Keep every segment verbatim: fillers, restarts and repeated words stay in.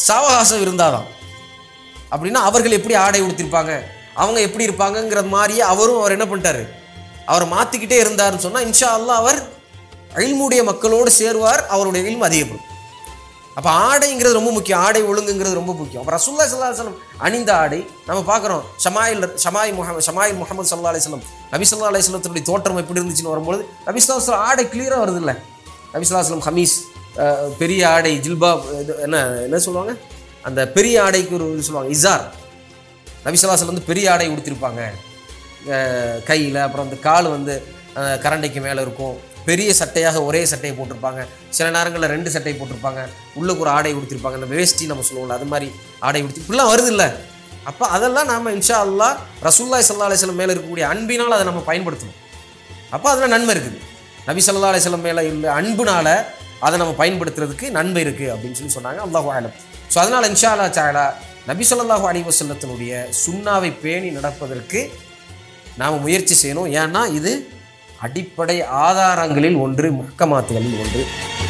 சாவகாசம் இருந்தாதான். அப்படின்னா அவர்கள் எப்படி ஆடை உடுத்திருப்பாங்க, அவங்க எப்படி இருப்பாங்கங்கிறது மாதிரியே அவரும் அவர் என்ன பண்ணிட்டாரு, அவரை மாற்றிக்கிட்டே இருந்தாருன்னு சொன்னால் இன்ஷா அல்லாஹ் அவர் இல்முடைய மக்களோடு சேருவார், அவருடைய இல்மு அதிகப்படும். அப்போ ஆடைங்கிறது ரொம்ப முக்கியம், ஆடை ஒழுங்குங்கிறது ரொம்ப முக்கியம். அப்போ ரசூலுல்லாஹி ஸல்லல்லாஹு அலைஹி வஸல்லம் அணிந்த ஆடை நம்ம பார்க்குறோம். ஷமாயில் ஷமாய் முஹம்மது ஷமாயில் முஹம்மது ஸல்லல்லாஹு அலைஹி வஸல்லம் நபி ஸல்லல்லாஹு அலைஹி வஸல்லத்துடைய தோற்றம் எப்படி இருந்துச்சுன்னு வரும்போது நபி ஸல்லல்லாஹு அலைஹி வஸல்லம் ஆடை கிளியராக வருது இல்லை. நபி ஸல்லல்லாஹு அலைஹி வஸல்லம் ஹமீஸ், பெரிய ஆடை, ஜில்பாப், என்ன என்ன சொல்லுவாங்க, அந்த பெரிய ஆடைக்கு ஒரு இது சொல்லுவாங்க இசார். நபி ஸல்லல்லாஹு அலைஹி வஸல்லம் வந்து பெரிய ஆடை உடுத்திருப்பாங்க கையில். அப்புறம் அந்த கால் வந்து கரண்டைக்கு மேலே இருக்கும். பெரிய சட்டையாக ஒரே சட்டையை போட்டிருப்பாங்க. சில நேரங்களில் ரெண்டு சட்டையை போட்டிருப்பாங்க. உள்ளுக்கு ஒரு ஆடை உடுத்திருப்பாங்க. அந்த வேஷ்டி நம்ம சொல்லுவோம்ல, அது மாதிரி ஆடை உடுத்தி இப்படிலாம் வருது இல்லை. அப்போ அதெல்லாம் நாம் இன்ஷா அல்லாஹ் ரசூலுல்லாஹி ஸல்லல்லாஹு அலைஹி வஸல்லம் மேலே இருக்கக்கூடிய அன்பினால் அதை நம்ம பயன்படுத்தணும். அப்போ அதில் நன்மை இருக்குது. நபி ஸல்லல்லாஹு அலைஹி வஸல்லம் மேலே உள்ள அன்புனால் அதை நம்ம பயன்படுத்துறதுக்கு நன்மை இருக்குது அப்படின்னு சொல்லி சொன்னாங்க. அல்லாஹு அலம். ஸோ அதனால் இன்ஷா அல்லாஹ் தஆலா நபி ஸல்லல்லாஹு அலைஹி வஸல்லத்தினுடைய சுன்னாவை பேணி நடப்பதற்கு நாம் முயற்சி செய்யணும். ஏன்னா இது அடிப்படை ஆதாரங்களில் ஒன்று, முஹ்கமாத்துகளில் ஒன்று.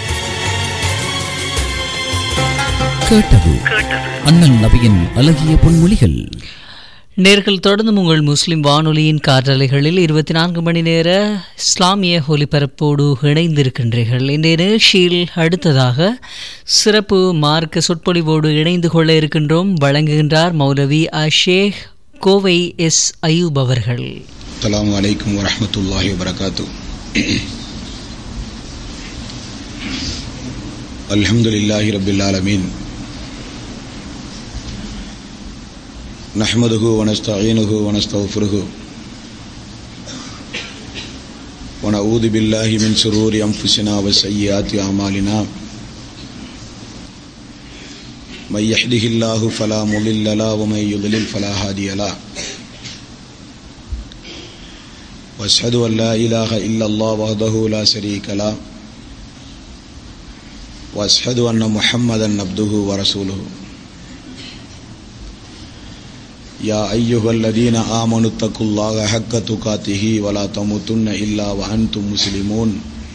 கேட்டது அண்ணல் நபியின் அழகிய பொன்மொழிகள். நேர்கள் தொடர்ந்து உங்கள் முஸ்லிம் வானொலியின் காற்றலைகளில் இருபத்தி நான்கு மணி நேர இஸ்லாமிய ஒலிபரப்போடு இணைந்திருக்கின்றீர்கள். இந்த நிகழ்ச்சியில் அடுத்ததாக சிறப்பு மார்க்க சொற்பொழிவோடு இணைந்து கொள்ள இருக்கின்றோம். வழங்குகின்றார் மௌலவி அஷேக் கோவை எஸ் அயூப் அவர்கள். அஸ்ஸலாமு அலைக்கும் வரஹ்மத்துல்லாஹி வபரகாத்துஹு. அல்ஹம்துலில்லாஹி ரப்பில் ஆலமீன். நஹ்மதுஹு வ நஸ்தஈனுஹு வ நஸ்தக்ஃபிருஹு வ நஊது பில்லாஹி மின் ஷுரூரி அன்ஃபுஸினா வ ஸய்யிஆத்தி அமாலினா. மை யஹ்திஹில்லாஹு ஃபலா முضில்ல லஹு வ மை யுضلل ஃபலா ஹாதிய லஹு. واشهد ان لا اله الا الله وحده لا شريك له واشهد ان محمدا عبده ورسوله. يا ايها الذين امنوا اتقوا الله حق تقاته ولا تموتن الا وانتم مسلمون.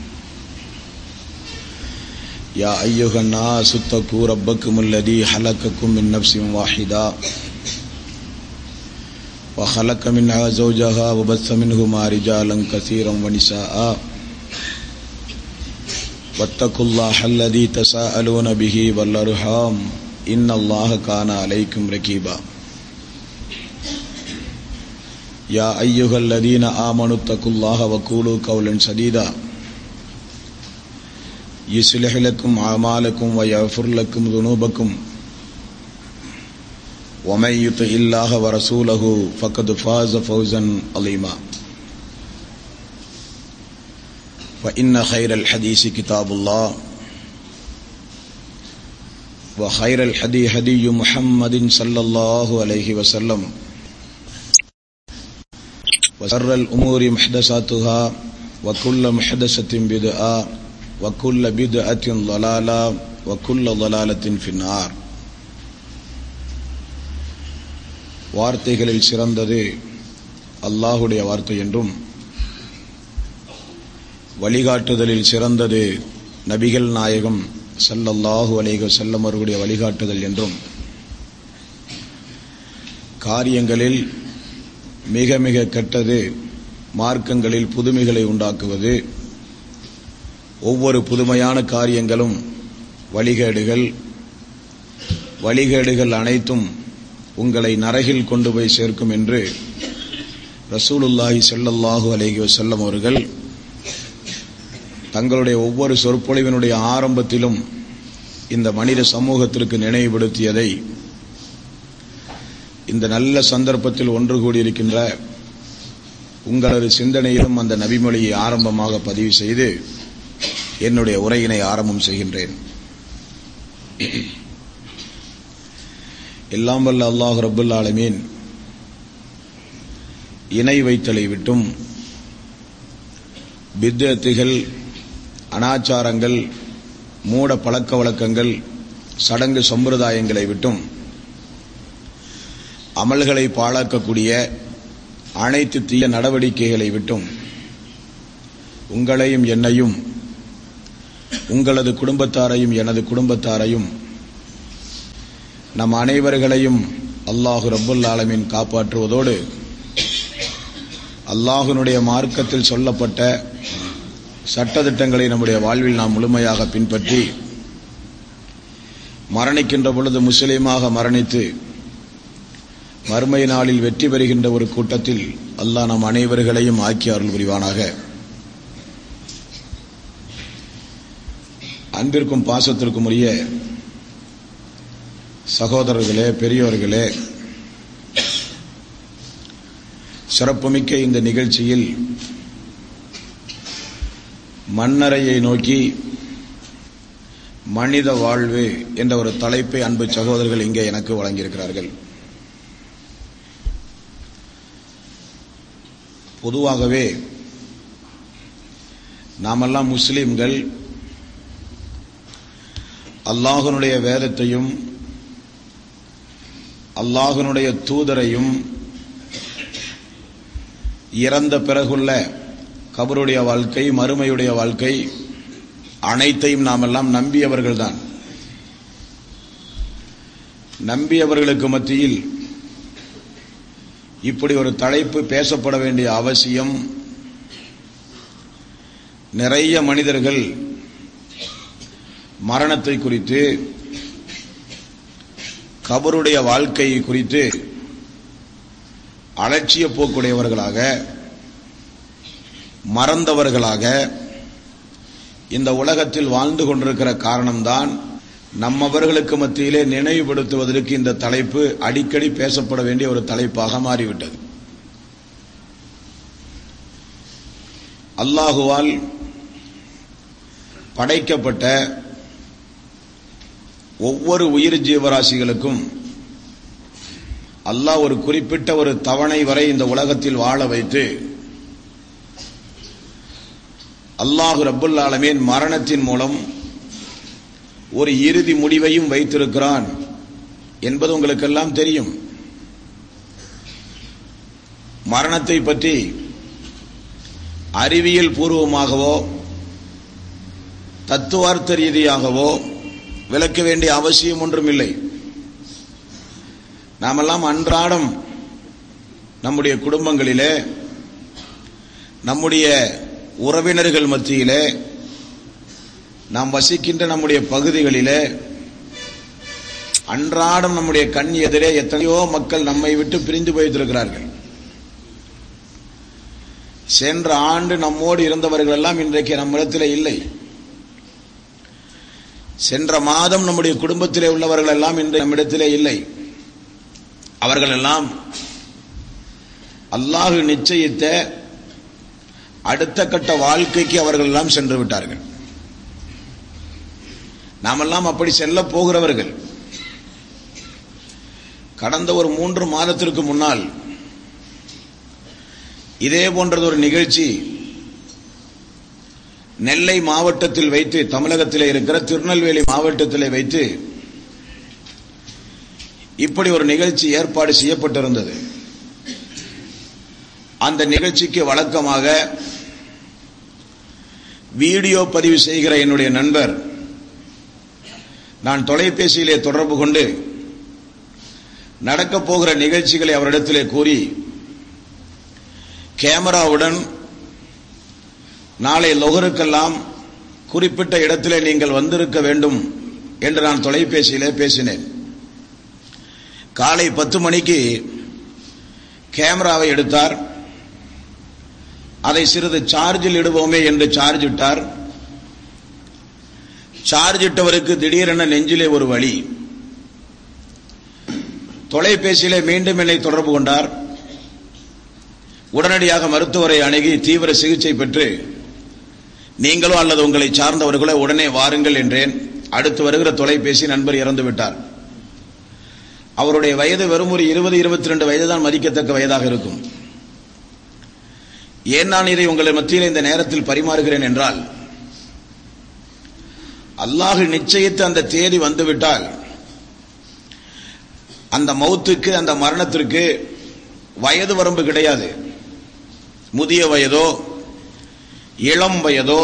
يا ايها الناس اتقوا ربكم الذي خلقكم من نفس واحده وخلق منها زوجها وبث منهما رجالا كثيرا ونساء واتقوا الله الذي تساءلون به والأرحام إن الله كان عليكم رقيبا. يا أيها الذين آمنوا اتقوا الله وقولوا قولا سديدا يصلح لكم أعمالكم ويغفر لكم ذنوبكم ومن يطع الله ورسوله فقد فاز فوزا عظيما. فإن خير الحديث كتاب الله وخير الهدي هدي محمد صلى الله عليه وسلم وشر الأمور محدثاتها وكل محدثة بدعة وكل بدعة ضلالة وكل ضلالة في النار. வார்த்தைகளில் சிறந்தது அல்லாஹுடைய வார்த்தை என்றும், வழிகாட்டுதலில் சிறந்தது நபிகள் நாயகம் ஸல்லல்லாஹு அலைஹி வஸல்லம் அவர்களுடைய வழிகாட்டுதல் என்றும், காரியங்களில் மிக மிக கெட்டது மார்க்கங்களில் புதுமைகளை உண்டாக்குவது, ஒவ்வொரு புதுமையான காரியங்களும் வழிகேடுகள், வழிகேடுகள் அனைத்தும் உங்களை நரகில் கொண்டு போய் சேர்க்கும் என்று ரசூலுல்லாஹி ஸல்லல்லாஹு அலைஹி வஸல்லம் அவர்கள் தங்களுடைய ஒவ்வொரு சொற்பொழிவினுடைய ஆரம்பத்திலும் இந்த மனித சமூகத்திற்கு நினைவுபடுத்தியதை இந்த நல்ல சந்தர்ப்பத்தில் ஒன்று கூடியிருக்கின்ற உங்களது சிந்தனையிலும் அந்த நபிமொழியை ஆரம்பமாக பதிவு செய்து என்னுடைய உரையினை ஆரம்பம் செய்கின்றேன். எல்லாம் வல்ல அல்லாஹ் ரப்புல் ஆலமீன் இணை வைத்தலை விட்டும், பித்அத்துகள், அனாச்சாரங்கள், மூட பழக்க வழக்கங்கள், சடங்கு சம்பிரதாயங்களை விட்டும், அமல்களை பாழாக்கக்கூடிய அனைத்து தீய நடவடிக்கைகளை விட்டும் உங்களையும் என்னையும், உங்களது குடும்பத்தாரையும் எனது குடும்பத்தாரையும் நம் அனைவர்களையும் அல்லாஹு ரப்புல் ஆலமீன் காப்பாற்றுவதோடு அல்லாஹ்வினுடைய மார்க்கத்தில் சொல்லப்பட்ட சட்டதிட்டங்களை நம்முடைய வாழ்வில் நாம் முழுமையாக பின்பற்றி மரணிக்கின்ற பொழுது முஸ்லீமாக மரணித்து மறுமை நாளில் வெற்றி பெறுகின்ற ஒரு கூட்டத்தில் அல்லாஹ் நம் அனைவர்களையும் ஆக்கி அருள் புரிவானாக. அன்பிற்கும் பாசத்திற்கும் உரிய சகோதரர்களே, பெரியோர்களே, சிறப்புமிக்க இந்த நிகழ்ச்சியில் மண்ணறையை நோக்கி மனித வாழ்வு என்ற ஒரு தலைப்பை அன்பு சகோதரர்கள் இங்கே எனக்கு வழங்கியிருக்கிறார்கள். பொதுவாகவே நாமெல்லாம் முஸ்லிம்கள் அல்லாஹ்வினுடைய வேதத்தையும் அல்லாஹ்வினுடைய தூதரையும் இறந்த பிறகுள்ள கபருடைய வாழ்க்கை, மறுமையுடைய வாழ்க்கை அனைத்தையும் நாமெல்லாம் நம்பியவர்கள்தான். நம்பியவர்களுக்கு மத்தியில் இப்படி ஒரு தலைப்பு பேசப்பட வேண்டிய அவசியம், நிறைய மனிதர்கள் மரணத்தை குறித்து, கபருடைய வாழ்க்கையை குறித்து அலட்சிய போக்குடையவர்களாக, மறந்தவர்களாக இந்த உலகத்தில் வாழ்ந்து கொண்டிருக்கிற காரணம்தான் நம்மவர்களுக்கு மத்தியிலே நினைவுபடுத்துவதற்கு இந்த தலைப்பு அடிக்கடி பேசப்பட வேண்டிய ஒரு தலைப்பாக மாறிவிட்டது. அல்லாஹுவால் படைக்கப்பட்ட ஒவ்வொரு உயிர் ஜீவராசிகளுக்கும் அல்லாஹ் ஒரு குறிப்பிட்ட ஒரு தவணை வரை இந்த உலகத்தில் வாழ வைத்து அல்லாஹ் ரப்புல் ஆலமீன் மரணத்தின் மூலம் ஒரு இறுதி முடிவையும் வைத்திருக்கிறான் என்பது உங்களுக்கெல்லாம் தெரியும். மரணத்தை பற்றி அறிவியல் பூர்வமாகவோ தத்துவார்த்த ரீதியாகவோ விளக்க வேண்டிய அவசியம் ஒன்றும் இல்லை. நாமெல்லாம் அன்றாடம் நம்முடைய குடும்பங்களிலே, நம்முடைய உறவினர்கள் மத்தியிலே, நாம் வசிக்கின்ற நம்முடைய பகுதிகளிலே அன்றாடம் நம்முடைய கண் எதிரே எத்தனையோ மக்கள் நம்மை விட்டு பிரிந்து போய்த்திருக்கிறார்கள். சென்ற ஆண்டு நம்மோடு இருந்தவர்கள் எல்லாம் இன்றைக்கு நம்மிடத்திலே இல்லை. சென்ற மாதம் நம்முடைய குடும்பத்திலே உள்ளவர்கள் எல்லாம் இன்று நம்மிடத்திலே இல்லை. அவர்கள் எல்லாம் அல்லாஹ் நிச்சயித்த அடுத்த கட்ட வாழ்க்கைக்கு அவர்கள் எல்லாம் சென்று விட்டார்கள். நாமெல்லாம் அப்படி செல்ல போகிறவர்கள். கடந்த ஒரு மூன்று மாதத்திற்கு முன்னால் இதே போன்றது ஒரு நிகழ்ச்சி நெல்லை மாவட்டத்தில் வைத்து, தமிழகத்திலே இருக்கிற திருநெல்வேலி மாவட்டத்திலே வைத்து இப்படி ஒரு நிகழ்ச்சி ஏற்பாடு செய்யப்பட்டிருந்தது. அந்த நிகழ்ச்சிக்கு வழக்கமாக வீடியோ பதிவு செய்கிற என்னுடைய நண்பர், நான் தொலைபேசியிலே தொடர்பு கொண்டு நடக்கப் போகிற நிகழ்ச்சிகளை அவரிடத்திலே கூறி, கேமராவுடன் நாளை லொஹருக்கெல்லாம் குறிப்பிட்ட இடத்திலே நீங்கள் வந்திருக்க வேண்டும் என்று நான் தொலைபேசியிலே பேசினேன். காலை பத்து மணிக்கு கேமராவை எடுத்தார். அதை சிறிது சார்ஜில் இடுவோமே என்று சார்ஜ் இட்டார். சார்ஜ் இட்டவருக்கு திடீரென நெஞ்சிலே ஒரு வலி. தொலைபேசியிலே மீண்டும் என்னை தொடர்பு கொண்டார். உடனடியாக மருத்துவரை அணுகி தீவிர சிகிச்சை பெற்று, நீங்களோ அல்லது உங்களை சார்ந்தவர்களோ உடனே வாருங்கள் என்றேன். அடுத்து வருகிற தொலைபேசி நண்பர் இறந்து விட்டார். அவருடைய வயது வெறும் ஒரு இருபது இருபத்தி ரெண்டு வயது தான் மதிக்கத்தக்க வயதாக இருக்கும். ஏன் நான் இதை உங்கள் மத்தியில் இந்த நேரத்தில் பரிமாறுகிறேன் என்றால், அல்லாஹ் நிச்சயித்து அந்த தேதி வந்துவிட்டால் அந்த மௌத்துக்கு, அந்த மரணத்திற்கு வயது வரம்பு கிடையாது. முதிய வயதோ இளம் வயதோ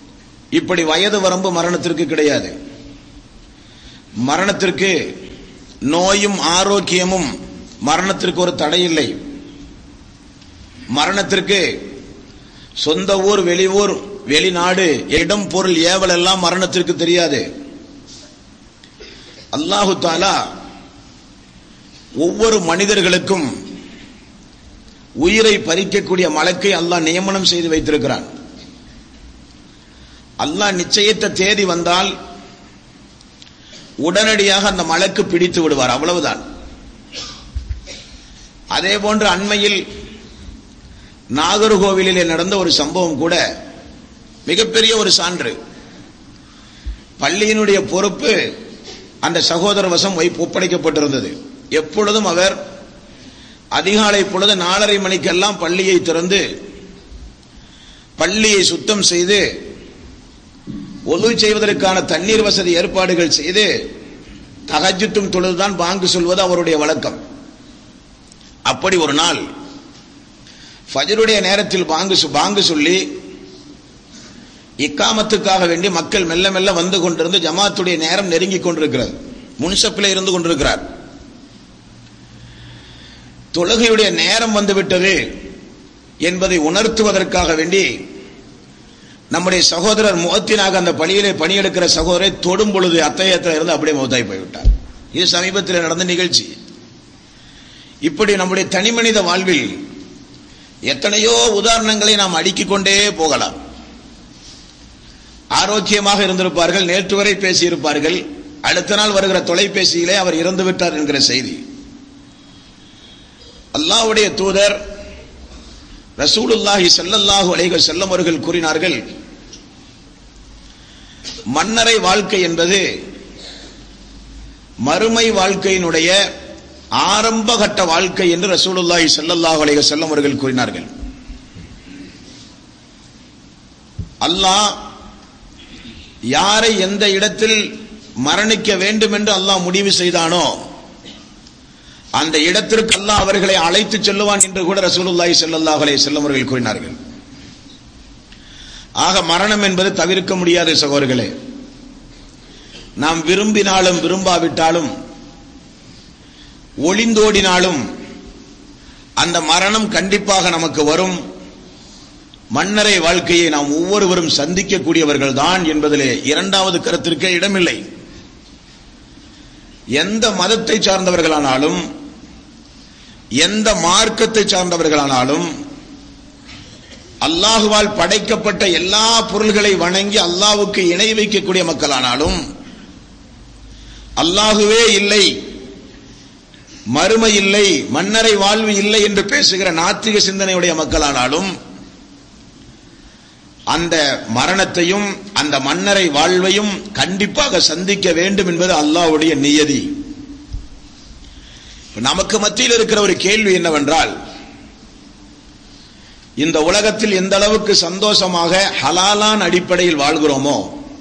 இப்படி வயது வரம்பு மரணத்திற்கு கிடையாது. மரணத்திற்கு நோயும் ஆரோக்கியமும் மரணத்திற்கு ஒரு தடை இல்லை. மரணத்திற்கு சொந்த ஊர், வெளியூர், வெளிநாடு, இடம், பொருள், ஏவல் எல்லாம் மரணத்திற்கு தெரியாது. அல்லாஹு தஆலா ஒவ்வொரு மனிதர்களுக்கும் உயிரை பறிக்கக்கூடிய மலக்கை அல்லாஹ் நியமனம் செய்து வைத்திருக்கிறான். அல்லாஹ் நிச்சயித்த தேதி வந்தால் உடனடியாக அந்த மலக்கு பிடித்து விடுவார், அவ்வளவுதான். அதே போன்று அண்மையில் நாகர்கோவிலிலே நடந்த ஒரு சம்பவம் கூட மிகப்பெரிய ஒரு சான்று. பள்ளியினுடைய பொறுப்பு அந்த சகோதரர் வசம் ஒப்படைக்கப்பட்டிருந்தது. எப்பொழுதும் அவர் அதிகாலை பொழுது நாலரை மணிக்கெல்லாம் பள்ளியை திறந்து பள்ளியை சுத்தம் செய்து ஒது செய்வதற்கான தண்ணீர் வசதி ஏற்பாடுகள் செய்து தஹஜ்ஜுத்தும் தொழுதுதான் பாங்கு சொல்வது அவருடைய வழக்கம். அப்படி ஒரு நாள் ஃபஜ்ருடைய நேரத்தில் பாங்கு பாங்கு சொல்லி இக்காமத்துக்காக வேண்டி மக்கள் மெல்ல மெல்ல வந்து கொண்டிருந்து ஜமாத்துடைய நேரம் நெருங்கி கொண்டிருக்கிறது. முன்சப்பில் இருந்து கொண்டிருக்கிறார். தொழுகையுடைய நேரம் வந்துவிட்டது என்பதை உணர்த்துவதற்காக வேண்டி நம்முடைய சகோதரர் முஅத்தினாக அந்த பள்ளியிலே பணியெடுக்கிற சகோதரரை தொடும் பொழுது அத்தகையத்தில் இருந்து அப்படியே மௌத்தாய் போய்விட்டார். இது சமீபத்தில் நடந்த நிகழ்ச்சி. இப்படி நம்முடைய தனிமனித வாழ்வில் எத்தனையோ உதாரணங்களை நாம் அடுக்கிக் கொண்டே போகலாம். ஆரோக்கியமாக இருந்திருப்பார்கள், நேற்று வரை பேசியிருப்பார்கள், அடுத்த நாள் வருகிற தொலைபேசியிலே அவர் இறந்து விட்டார் என்கிற செய்தி. அல்லாஹ்வுடைய தூதர் ரசூலுல்லாஹி ஸல்லல்லாஹு அலைஹி வஸல்லம் அவர்கள் கூறினார்கள், மன்னரை வாழ்க்கை என்பது மறுமை வாழ்க்கையினுடைய ஆரம்ப கட்ட வாழ்க்கை என்று ரசூலுல்லாஹி ஸல்லல்லாஹு அலைஹி வஸல்லம் அவர்கள் கூறினார்கள். அல்லாஹ் யாரை எந்த இடத்தில் மரணிக்க வேண்டும் என்று அல்லாஹ் முடிவு செய்தானோ அந்த இடத்திற்கு அல்லாஹ் அவர்களை அழைத்து செல்லுவான் என்று கூட ரசூலுல்லாஹி ஸல்லல்லாஹு அலைஹி வஸல்லம் அவர்கள் கூறினார்கள். ஆக மரணம் என்பது தவிர்க்க முடியாத சகோதரர்களே. நாம் விரும்பினாலும் விரும்பாவிட்டாலும் ஒளிந்தோடினாலும் அந்த மரணம் கண்டிப்பாக நமக்கு வரும். மன்னரை வாழ்க்கையை நாம் ஒவ்வொருவரும் சந்திக்கக்கூடியவர்கள் தான் என்பதிலே இரண்டாவது கருத்திற்கே இடமில்லை. எந்த மதத்தை சார்ந்தவர்களானாலும் எந்த மார்க்கத்தை சார்ந்தவர்களானாலும் அல்லாஹுவால் படைக்கப்பட்ட எல்லா பொருள்களை வணங்கி அல்லாஹ்வுக்கு இணை வைக்கக்கூடிய மக்களானாலும், அல்லாஹுவே இல்லை, மறுமை இல்லை, மன்னரை வாழ்வு இல்லை என்று பேசுகிற நாத்திக சிந்தனையுடைய மக்களானாலும் அந்த மரணத்தையும் அந்த மன்னரை வாழ்வையும் கண்டிப்பாக சந்திக்க வேண்டும் என்பது அல்லாஹ்வுடைய நியதி. நமக்கு மத்தியில் இருக்கிற ஒரு கேள்வி என்னவென்றால், இந்த உலகத்தில் எந்த அளவுக்கு சந்தோஷமாக ஹலாலான் அடிப்படையில் வாழ்கிறோமோ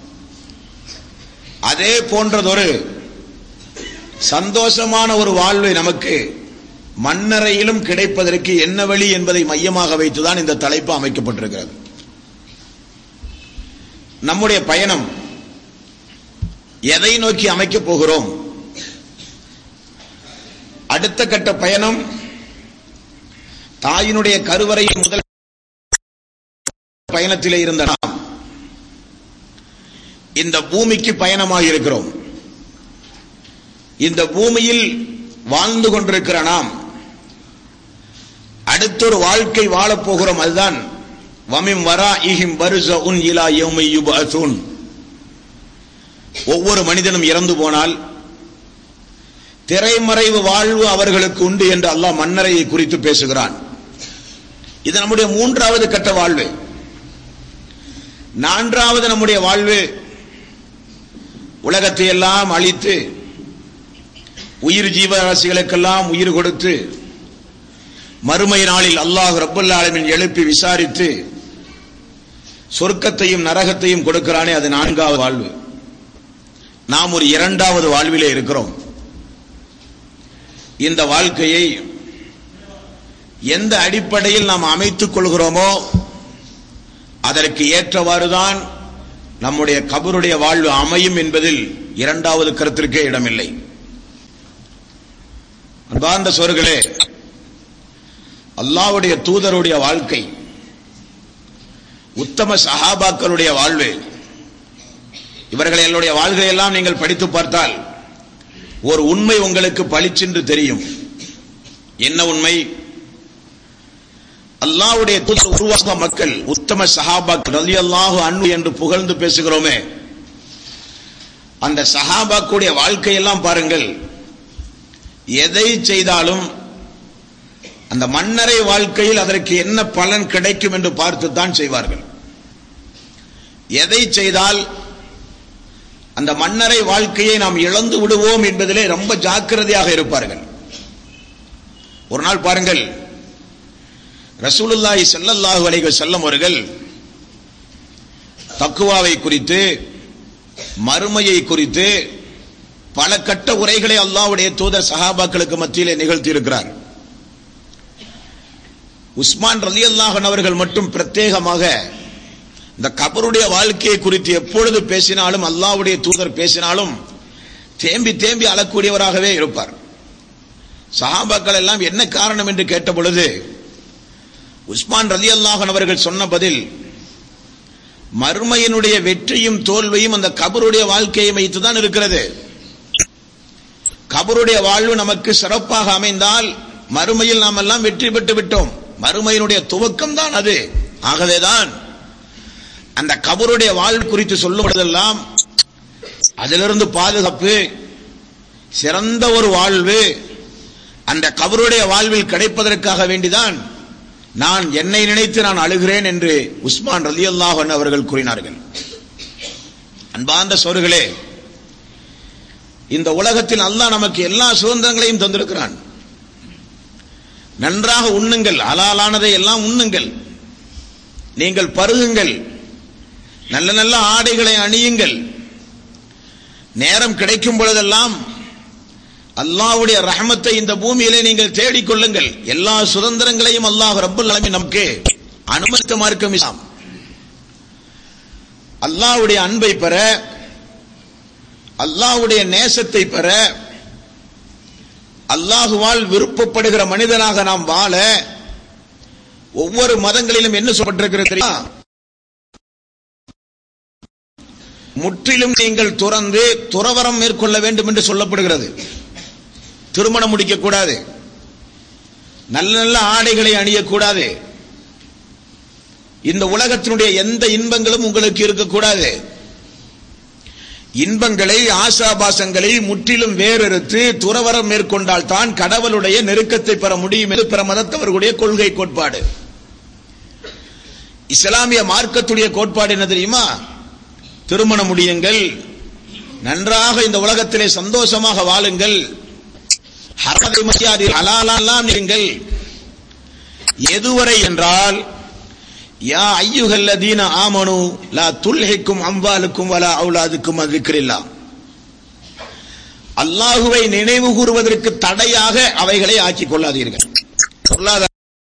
அதே போன்றதொரு சந்தோஷமான ஒரு வாழ்வை நமக்கு மன்னரையிலும் கிடைப்பதற்கு என்ன வழி என்பதை மையமாக வைத்துதான் இந்த தலைப்பு அமைக்கப்பட்டிருக்கிறது. நம்முடைய பயணம் எதை நோக்கி அமைக்கப் போகிறோம்? அடுத்த கட்ட பயணம் தாயினுடைய கருவறையில் முதல் பயணத்திலே இருந்த நாம் இந்த பூமிக்கு பயணமாக இருக்கிறோம். இந்த பூமியில் வாழ்ந்து கொண்டிருக்கிற நாம் அடுத்தொரு வாழ்க்கை வாழப் போகிறோம். அதுதான் வமின் வராஇஹிம் பர்ஸஉன் இலா யௌமி யுபஅஸூன். ஒவ்வொரு மனிதனும் இறந்து போனால் திரைமறைவு வாழ்வு அவர்களுக்கு உண்டு என்று அல்லாஹ் மன்னரையை குறித்து பேசுகிறான். இது நம்முடைய மூன்றாவது கட்ட வாழ்வு. நான்காவது நம்முடைய வாழ்வு உலகத்தை எல்லாம் அழித்து உயிர் ஜீவராசிகளுக்கெல்லாம் உயிர் கொடுத்து மறுமை நாளில் அல்லாஹ் ரப்பல் ஆலமீன் எழுப்பி விசாரித்து சொர்க்கத்தையும் நரகத்தையும் கொடுக்கிறானே, அது நான்காவது வாழ்வு. நாம் ஒரு இரண்டாவது வாழ்விலே இருக்கிறோம். இந்த வாழ்க்கையை எந்த அடிப்படையில் நாம் அமைத்துக் கொள்கிறோமோ அதற்கு ஏற்றவாறுதான் நம்முடைய கபருடைய வாழ்வு அமையும் என்பதில் இரண்டாவது கருத்திற்கே இடமில்லை. அன்பார்ந்த சோர்களே, அல்லாஹ்வுடைய தூதருடைய வாழ்க்கை, உத்தம சஹாபாக்களுடைய வாழ்வு, இவர்களுடைய வாழ்க்கையெல்லாம் நீங்கள் படித்து பார்த்தால் ஒரு உண்மை உங்களுக்கு பளிச்சென்று தெரியும். என்ன உண்மை? அல்லாஹ்வுடைய தூதர் உருவாக்க மக்கள் உத்தம சஹாபாக்கள் ரலியல்லாஹு அன்ஹு என்று புகழ்ந்து பேசுகிறோமே, அந்த சஹாபாக்களுடைய வாழ்க்கையெல்லாம் பாருங்கள். எதை செய்தாலும் அந்த மன்னரை வாழ்க்கையில் அதற்கு என்ன பலன் கிடைக்கும் என்று பார்த்துத்தான் செய்வார்கள். எதை செய்தால் அந்த மன்னரை வாழ்க்கையை நாம் இழந்து விடுவோம் என்பதிலே ரொம்ப ஜாக்கிரதையாக இருப்பார்கள். ஒரு நாள் பாருங்கள், ரசூலுல்லாஹி ஸல்லல்லாஹு அலைஹி வஸல்லம் அவர்கள் தக்வாவை குறித்து, மறுமையை குறித்து பல கட்ட உரைகளை அல்லாஹ்வுடைய தூதர் சஹாபாக்களுக்கு மத்தியிலே நிகழ்த்தி இருக்கிறார். உஸ்மான் ரலியல்லாஹு அன்ஹு அவர்கள் மட்டும் பிரத்யேகமாக இந்த கபருடைய வாழ்க்கையை குறித்து எப்பொழுது பேசினாலும், அல்லாஹ்வுடைய தூதர் பேசினாலும் தேம்பி தேம்பி அழக்கூடியவராகவே இருப்பார். சஹாபாக்கள் எல்லாம் என்ன காரணம் என்று கேட்ட பொழுது உஸ்மான் ரலியல்லாஹு அன்ஹு அவர்கள் சொன்ன பதில், மறுமையினுடைய வெற்றியும் தோல்வியும் அந்த கபருடைய வாழ்க்கையை வைத்துதான் இருக்கிறது. கபருடைய வாழ்வு நமக்கு சிறப்பாக அமைந்தால் மறுமையில் நாம் எல்லாம் வெற்றி பெற்று விட்டோம். மறுமையினுடைய துவக்கம் தான் அது. ஆகவேதான் அந்த கபருடைய வாழ்வு குறித்து சொல்லுவதெல்லாம் அதிலிருந்து பாதுகாப்பு, சிறந்த ஒரு வாழ்வு அந்த கபருடைய வாழ்வில் கிடைப்பதற்காக வேண்டிதான் நான் என்னை நினைத்து நான் அழுகிறேன் என்று உஸ்மான் ரலியல்லாஹு அன்ஹு அவர்கள் கூறினார்கள். அன்பார்ந்த சோர்களே, இந்த உலகத்தில் அல்லாஹ் நமக்கு எல்லா சுதந்திரங்களையும் தந்திருக்கிறான். நன்றாக உண்ணுங்கள், ஹலாலானதை எல்லாம் உண்ணுங்கள், நீங்கள் பருகுங்கள், நல்ல நல்ல ஆடைகளை அணியுங்கள், நேரம் கிடைக்கும் பொழுதெல்லாம் அல்லாஹ்வுடைய ரஹமத்தை இந்த பூமியிலே நீங்கள் தேடிக்கொள்ளுங்கள். எல்லா சுதந்திரங்களையும் அல்லாஹ் ரப்பல் ஆலமீன் நமக்கு அனுமதித்த மார்க்கம் இஸ்லாம். அல்லாஹ்வுடைய அன்பை பெற, அல்லாஹ்வுடைய நேசத்தை பெற, அல்லாஹுவால் விருப்பப்படுகிற மனிதனாக நாம் வாழ ஒவ்வொரு மதங்களிலும் என்ன சொல்லப்பட்டிருக்கிறது தெரியுமா? முற்றிலும் நீங்கள் துறந்து துறவரம் மேற்கொள்ள வேண்டும் என்று சொல்லப்படுகிறது. திருமணம் முடிக்க கூடாது, நல்ல நல்ல ஆடைகளை அணியக்கூடாது, இந்த உலகத்தினுடைய எந்த இன்பங்களும் உங்களுக்கு இருக்கக்கூடாது. இன்பங்களை, ஆசாபாசங்களை முற்றிலும் வேறறுத்து துறவரம் மேற்கொண்டால் தான் கடவுளுடைய நெருக்கத்தை பெற முடியும் என்று பிற மதத்தவர்களுடைய கொள்கை கோட்பாடு. இஸ்லாமிய மார்க்கத்துடைய கோட்பாடு என்ன தெரியுமா? திருமணம் முடியுங்கள், நன்றாக இந்த உலகத்திலே சந்தோஷமாக வாழுங்கள், ஹராமை மரியாதை ஹலாலெல்லாம் நீங்கள். எதுவரை என்றால், யா ஐயுஹல்லதீன ஆமனு லா துல்ஹிக்கும் அம்வாலுக்கும் வலா அவுலாதுக்கும் அஸ்ஸிக்ரில்லாஹ். அல்லாஹுவை நினைவு கூறுவதற்கு தடையாக அவைகளை ஆக்கிக் கொள்ளாதீர்கள். பொருளாதார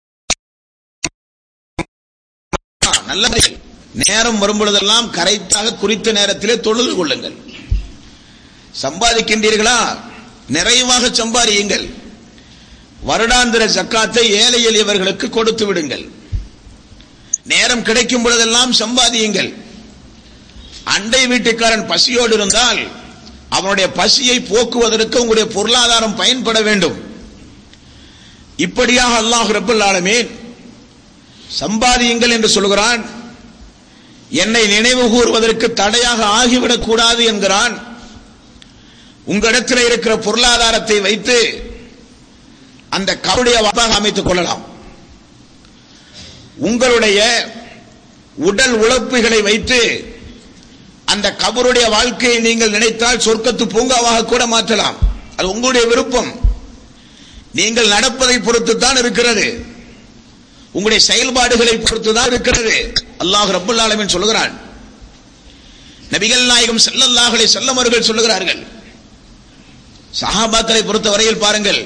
நல்லது, நேரம் வரும்பொழுதெல்லாம் கரெக்டாக குறித்த நேரத்திலே தொழுது கொள்ளுங்கள். சம்பாதிக்கின்றீர்களா? நிறைவாக சம்பாதியுங்கள். வருடாந்திர ஜக்காத்தை ஏழை எளியவர்களுக்கு கொடுத்து விடுங்கள். நேரம் கிடைக்கும் பொழுதெல்லாம் சம்பாதியுங்கள். அண்டை வீட்டுக்காரன் பசியோடு இருந்தால் அவனுடைய பசியை போக்குவதற்கு உங்களுடைய பொருளாதாரம் பயன்பட வேண்டும். இப்படியாக அல்லாஹ் ரப்பல் ஆலமீன் சம்பாதியுங்கள் என்று சொல்கிறான். என்னை நினைவு கூறுவதற்கு தடையாக ஆகிவிடக் கூடாது என்கிறான். உங்களிடத்தில் இருக்கிற பொருளாதாரத்தை வைத்து அந்த கபருடைய வாப்பாக அமைத்துக் கொள்ளலாம். உங்களுடைய உடல் உழைப்புகளை வைத்து அந்த கபருடைய வாழ்க்கையை நீங்கள் நினைத்தால் சொர்க்கத்து பூங்காவாக கூட மாற்றலாம். அது உங்களுடைய விருப்பம். நீங்கள் நடப்பதை பொறுத்து தான் இருக்கிறது, உங்களுடைய செயல்பாடுகளை பொறுத்து தான் இருக்கிறது. அல்லாஹ் ரப்பல் ஆலமீன் சொல்கிறான். நபிகள் நாயகம் ஸல்லல்லாஹு அலைஹி வஸல்லம் அவர்கள் சொல்லுகிறார்கள், சஹாபாக்களை பொறுத்தவரையில் பாருங்கள்,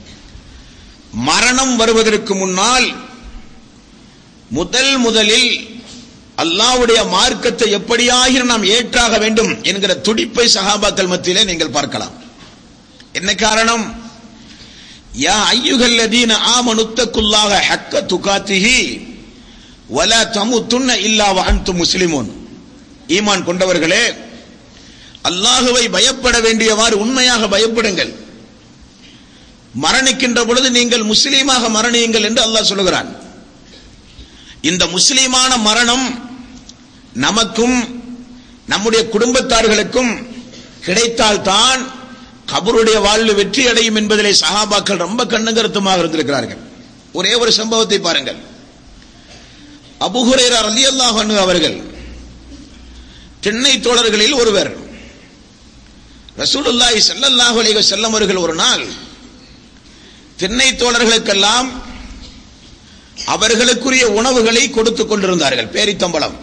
மரணம் வருவதற்கு முன்னால் முதல் முதலில் அல்லாஹ்வுடைய மார்க்கத்தை எப்படியாகிலும் நாம் ஏற்றாக வேண்டும் என்கிற துடிப்பை சஹாபாக்கள் மத்தியிலே நீங்கள் பார்க்கலாம். என்ன காரணம்? யா அய்யுஹல்லதீன ஆமனுத்தகுல்லாஹ ஹக்க துகாத்திஹி வலா தமுத்துன்ன இல்லா வ அன்தும் முஸ்லிமூன். ஈமான் கொண்டவர்களே, அல்லாஹுவை பயப்பட வேண்டியவாறு உண்மையாக பயப்படுங்கள். மரணிக்கின்ற பொழுது நீங்கள் முஸ்லீமாக மரணியுங்கள் என்று அல்லாஹ் சொல்லுகிறான். இந்த முஸ்லீமான மரணம் நமக்கும் நம்முடைய குடும்பத்தார்களுக்கும் கிடைத்தால்தான் கபருடைய வாழ்வு வெற்றி அடையும் என்பதிலே சஹாபாக்கள் ரொம்ப கண்ணுங்கருத்துமாக இருந்திருக்கிறார்கள். ஒரே ஒரு சம்பவத்தை பாருங்கள். அபூ ஹுரைரா ரலியல்லாஹு அன்ஹு அவர்கள் திண்ணை தோழர்களில் ஒருவர். ரசூலுல்லாஹி ஸல்லல்லாஹு அலைஹி வஸல்லம் அவர்கள் ஒரு நாள் திண்ணை தோழர்களுக்கெல்லாம் அவர்களுக்குரிய உணவுகளை கொடுத்துக் கொண்டிருந்தார்கள். பேரித்தம்பளம்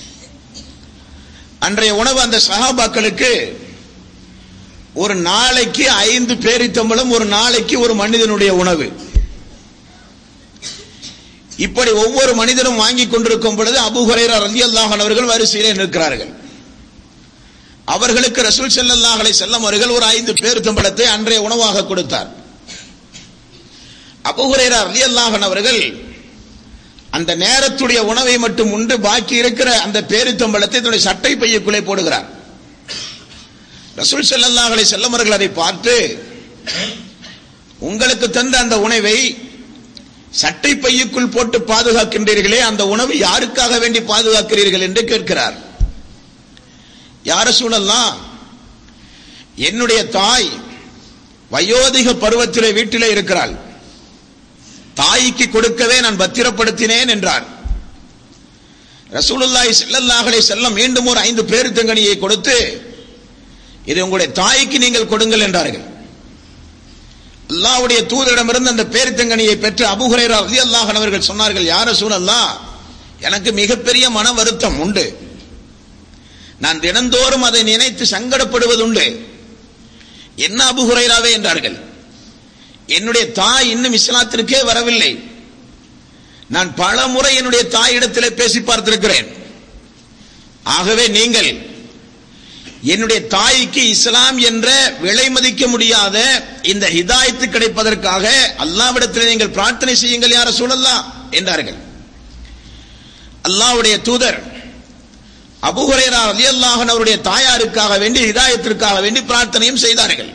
அன்றைய உணவு அந்த சஹாபாக்களுக்கு ஒரு நாளைக்கு ஐந்து பேரித்தம்பளம், ஒரு நாளைக்கு ஒரு மனிதனுடைய உணவு. இப்படி ஒவ்வொரு மனிதனும் வாங்கி கொண்டிருக்கும் பொழுது அபூ ஹுரைரா ரலியல்லாஹு அன்ஹு அவர்கள் வரிசையிலே நிற்கிறார்கள். அவர்களுக்கு ரசூல் ஸல்லல்லாஹு அலைஹி வஸல்லம் அவர்கள் ஒரு ஐந்து பேரித்தம்பளத்தை அன்றைய உணவாக கொடுத்தார். அபூ ஹுரைரா ரலியல்லாஹு அன்ஹு அவர்கள் அந்த நேரத்துடைய உணவை மட்டும் உண்டு பாக்கி இருக்கிற அந்த பேரித்தம்பளத்தை தன்னுடைய சட்டை பையுக்குள்ளே போடுகிறார். ரசூல் ஸல்லல்லாஹு அலைஹி வஸல்லம் அவர்கள் அதை பார்த்து, உங்களுக்கு தந்த அந்த உணவை சட்டை பையுக்குள் போட்டு பாதுகாக்கின்றீர்களே, அந்த உணவு யாருக்காக வேண்டி பாதுகாக்கிறீர்கள் என்று கேட்கிறார். யா ரசூலல்லாஹ், என்னுடைய தாய் வயோதிக பருவத்திலே வீட்டிலே இருக்கிறாள், தாய்க்கு கொடுக்கவே நான் பத்திரப்படுத்தினேன் என்றார். ரசூலுல்லாஹி ஸல்லல்லாஹு அலைஹி வஸல்லம் மீண்டும் ஒரு ஐந்து பேரித்தங்கனியை கொடுத்து, இது உங்களுடைய தாய்க்கு நீங்கள் கொடுங்கள் என்றார்கள். அல்லாஹ்வுடைய தூதரிடமிருந்து அந்த பேரித்தங்கனியை பெற்ற அபூ ஹுரைரா ரலியல்லாஹு அன்ஹு அவர்கள் சொன்னார்கள், யா ரசூலல்லாஹ், எனக்கு மிகப்பெரிய மன வருத்தம் உண்டு, நான் தினந்தோறும் அதை நினைத்து சங்கடப்படுவதுண்டு. என்ன அபூ ஹுரைராவே என்றார்கள். என்னுடைய தாய் இன்னும் இஸ்லாத்திற்கே வரவில்லை, நான் பல முறை என்னுடைய தாயிடத்திலே பேசி பார்த்திருக்கிறேன். ஆகவே நீங்கள் என்னுடைய தாய்க்கு இஸ்லாம் என்ற விலை மதிக்க முடியாத இந்த ஹிதாயத்து கிடைப்பதற்காக அல்லாஹ்விடத்தில் நீங்கள் பிரார்த்தனை செய்யுங்கள் யா ரசூலல்லாஹ் என்றார்கள். அல்லாஹ்வுடைய தூதர் அபூ ஹுரைரா ரலியல்லாஹு அன்ஹு அவருடைய தாயாருக்காக வேண்டி ஹிதாயத்திற்காக வேண்டி பிரார்த்தனையும் செய்தார்கள்.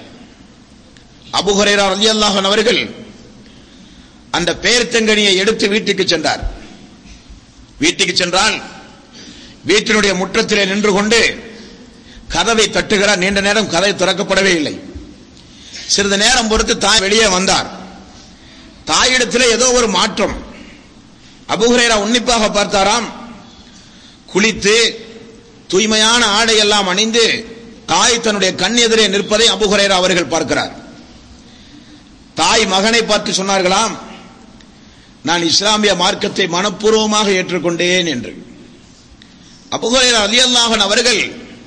அபூ ஹுரைரா ரலியல்லாஹு அன்ஹு அவர்கள் அந்த பேரித்தங்கனியை எடுத்து வீட்டுக்கு சென்றார். வீட்டுக்கு சென்றால் வீட்டினுடைய முற்றத்திலே நின்று கொண்டு கதவை தட்டுகிறார். நீண்ட நேரம் கதவை திறக்கப்படவே இல்லை. சிறிது நேரம் பொறுத்து தாய் வெளியே வந்தார். தாயிடத்திலே ஏதோ ஒரு மாற்றம். அபூ ஹுரைரா உன்னிப்பாக பார்த்தாராம். குளித்து தூய்மையான ஆடை எல்லாம் அணிந்து தாய் தன்னுடைய கண் எதிரே நிற்பதை அபூ ஹுரைரா அவர்கள் பார்க்கிறார். தாய் மகனை பார்த்து சொன்னார்களாம், நான் இஸ்லாமிய மார்க்கத்தை மனப்பூர்வமாக ஏற்றுக்கொண்டேன் என்று. அபூ ஹுரைரா ரலியல்லாஹு அன்ஹு அவர்கள்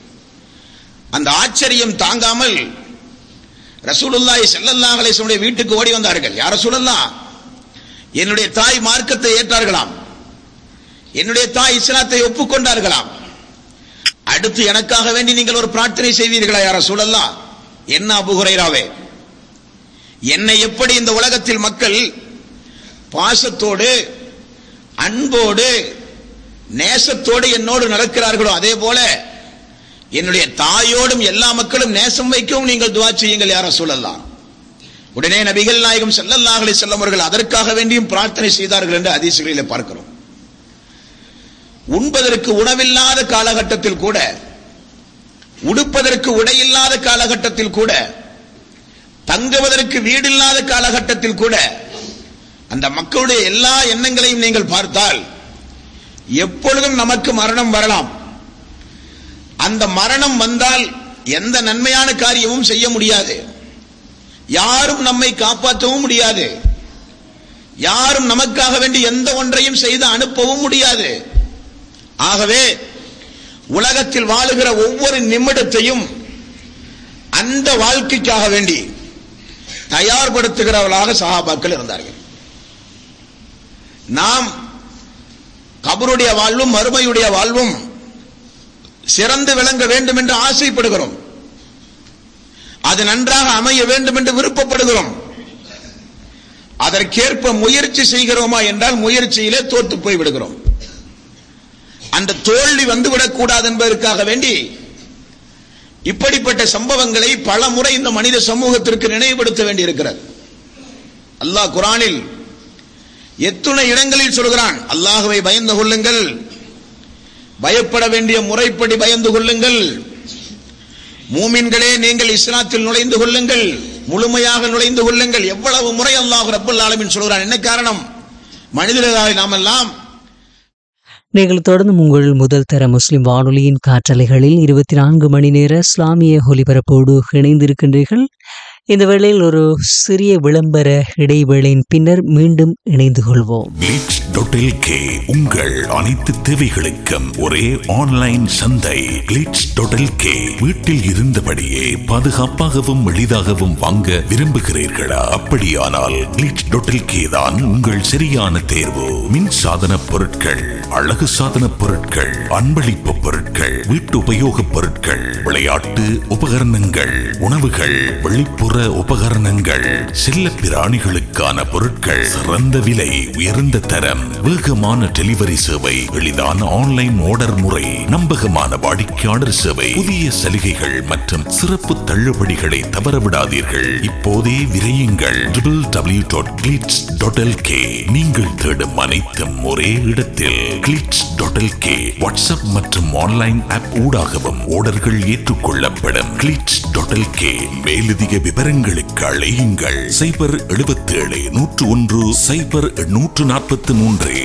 அந்த ஆச்சரியம் தாங்காமல் ரசூலுல்லாஹி ஸல்லல்லாஹு அலைஹி வஸல்லம் வீட்டுக்கு ஓடி வந்தார்கள். யா ரசூலல்லாஹ், என்னுடைய தாய் மார்க்கத்தை ஏற்றார்களாம், என்னுடைய தாய் இஸ்லாத்தை ஒப்புக்கொண்டார்களாம், அடுத்து எனக்காக வேண்டி நீங்கள் ஒரு பிரார்த்தனை செய்வீர்களா யா ரசூலல்லாஹ்? என்ன அபூ ஹுரைராவே, என்னை எப்படி இந்த உலகத்தில் மக்கள் பாசத்தோடு அன்போடு நேசத்தோடு என்னோடு நடக்கிறார்களோ அதே போல என்னுடைய தாயோடும் எல்லா மக்களும் நேசம் வைக்கவும் நீங்கள் துஆ செய்யுங்கள் யா ரசூலல்லாஹ். உடனே நபிகள் நாயகம் ஸல்லல்லாஹு அலைஹி வஸல்லம் அவர்கள் அதற்காக வேண்டியும் பிரார்த்தனை செய்தார்கள் என்று ஹதீஸ்களிலே பார்க்கிறோம். உண்பதற்கு உணவில்லாத காலகட்டத்தில் கூட, உடுப்பதற்கு உடையில்லாத காலகட்டத்தில் கூட, தங்குவதற்கு வீடில்லாத காலகட்டத்தில் கூட அந்த மக்களுடைய எல்லா எண்ணங்களையும் நீங்கள் பார்த்தால் எப்பொழுதும் நமக்கு மரணம் வரலாம். அந்த மரணம் வந்தால் எந்த நன்மையான காரியமும் செய்ய முடியாது, யாரும் நம்மை காப்பாற்றவும் முடியாது, யாரும் நமக்காக வேண்டி எந்த ஒன்றையும் செய்து அனுப்பவும் முடியாது. ஆகவே உலகத்தில் வாழுகிற ஒவ்வொரு நிமிடத்தையும் அந்த வாழ்க்கைக்காக வேண்டி தயார்படுத்துகிறவர்களாக சஹாபாக்கள் இருந்தார்கள். நாம் கபருடைய வாழ்வும் மறுமையுடைய வாழ்வும் சிறந்து விளங்க வேண்டும் என்று ஆசைப்படுகிறோம், அது நன்றாக அமைய வேண்டும் என்று விருப்பப்படுகிறோம். அதற்கேற்ப முயற்சி செய்கிறோமா என்றால் முயற்சியிலே தோற்று போய் விடுகிறோம். அந்த தோல்வி வந்துவிடக் கூடாது என்பதற்காக வேண்டி இப்படிப்பட்ட சம்பவங்களை பல முறை இந்த மனித சமூகத்திற்கு நினைவுபடுத்த வேண்டியிருக்கிறது. அல்லாஹ் குர்ஆனில் எத்துணை இடங்களில் சொல்கிறான், அல்லாஹ்வை பயந்து கொள்ளுங்கள், பயப்பட வேண்டிய முறைப்படி பயந்து கொள்ளுங்கள், மூமின்களே நீங்கள் இஸ்லாத்தில் நுழைந்து கொள்ளுங்கள், முழுமையாக நுழைந்து கொள்ளுங்கள். எவ்வளவு முறை அல்லாஹ் ரப்பல் ஆலமீன் சொல்கிறான். என்ன காரணம்? மனிதர்களாய் நாம் எல்லாம் நீங்கள் தொடர்ந்து உங்கள் முதல் தர முஸ்லிம் வானொலியின் காற்றலைகளில் இருபத்தி நான்கு மணி நேர இஸ்லாமிய ஒலிபரப்போடு இணைந்திருக்கின்றீர்கள். இந்த வேளையில் ஒரு சிறிய விளம்பர இடைவேளையின் பின்னர் மீண்டும் இணைந்து கொள்வோம். கிளிட்ஸ் டாட் எல் கே உங்கள் அனைத்து தேவைகளுக்கும் ஒரே ஆன்லைன் சந்தை. கிளிட்ஸ் டாட் எல் கே வீட்டில் இருந்தபடியே பாதுகாப்பாகவும் எளிதாகவும் வாங்க விரும்புகிறீர்களா? அப்படியானால் கிளிட்ஸ் டாட் எல் கே தான் உங்கள் சரியான தேர்வு. மின் சாதன பொருட்கள், அழகு சாதன பொருட்கள், அன்பளிப்பு பொருட்கள், வீட்டு உபயோக பொருட்கள், விளையாட்டு உபகரணங்கள், உணவுகள், வெளிப்புற உபகரணங்கள், செல்ல பிராணிகளுக்கான பொருட்கள், சிறந்த விலை, உயர்ந்த தரம், வேகமான டெலிவரி சேவை, எளிதான ஆன்லைன் ஆர்டர் முறை, நம்பகமான வாடிக்கையாளர் சேவை, புதிய சலுகைகள் மற்றும் சிறப்பு தள்ளுபடிகளை தவறவிடாதீர்கள். இப்போதே விரையுங்கள் W W W dot glitz dot L K. நீங்கள் தேடும் அனைத்தும் ஒரே இடத்தில். Glitz dot L K WhatsApp மற்றும் ஆன்லைன் ஆப் ஊடாகவும் ஆர்டர்கள் ஏற்றுக்கொள்ளப்படும். Glitz dot L K. மேலதிக விவரங்களுக்கு அழையுங்கள் சைபர் எழுபத்தி ஏழு நூற்று ஒன்று சைபர் நூற்று நாற்பத்தி மூன்று.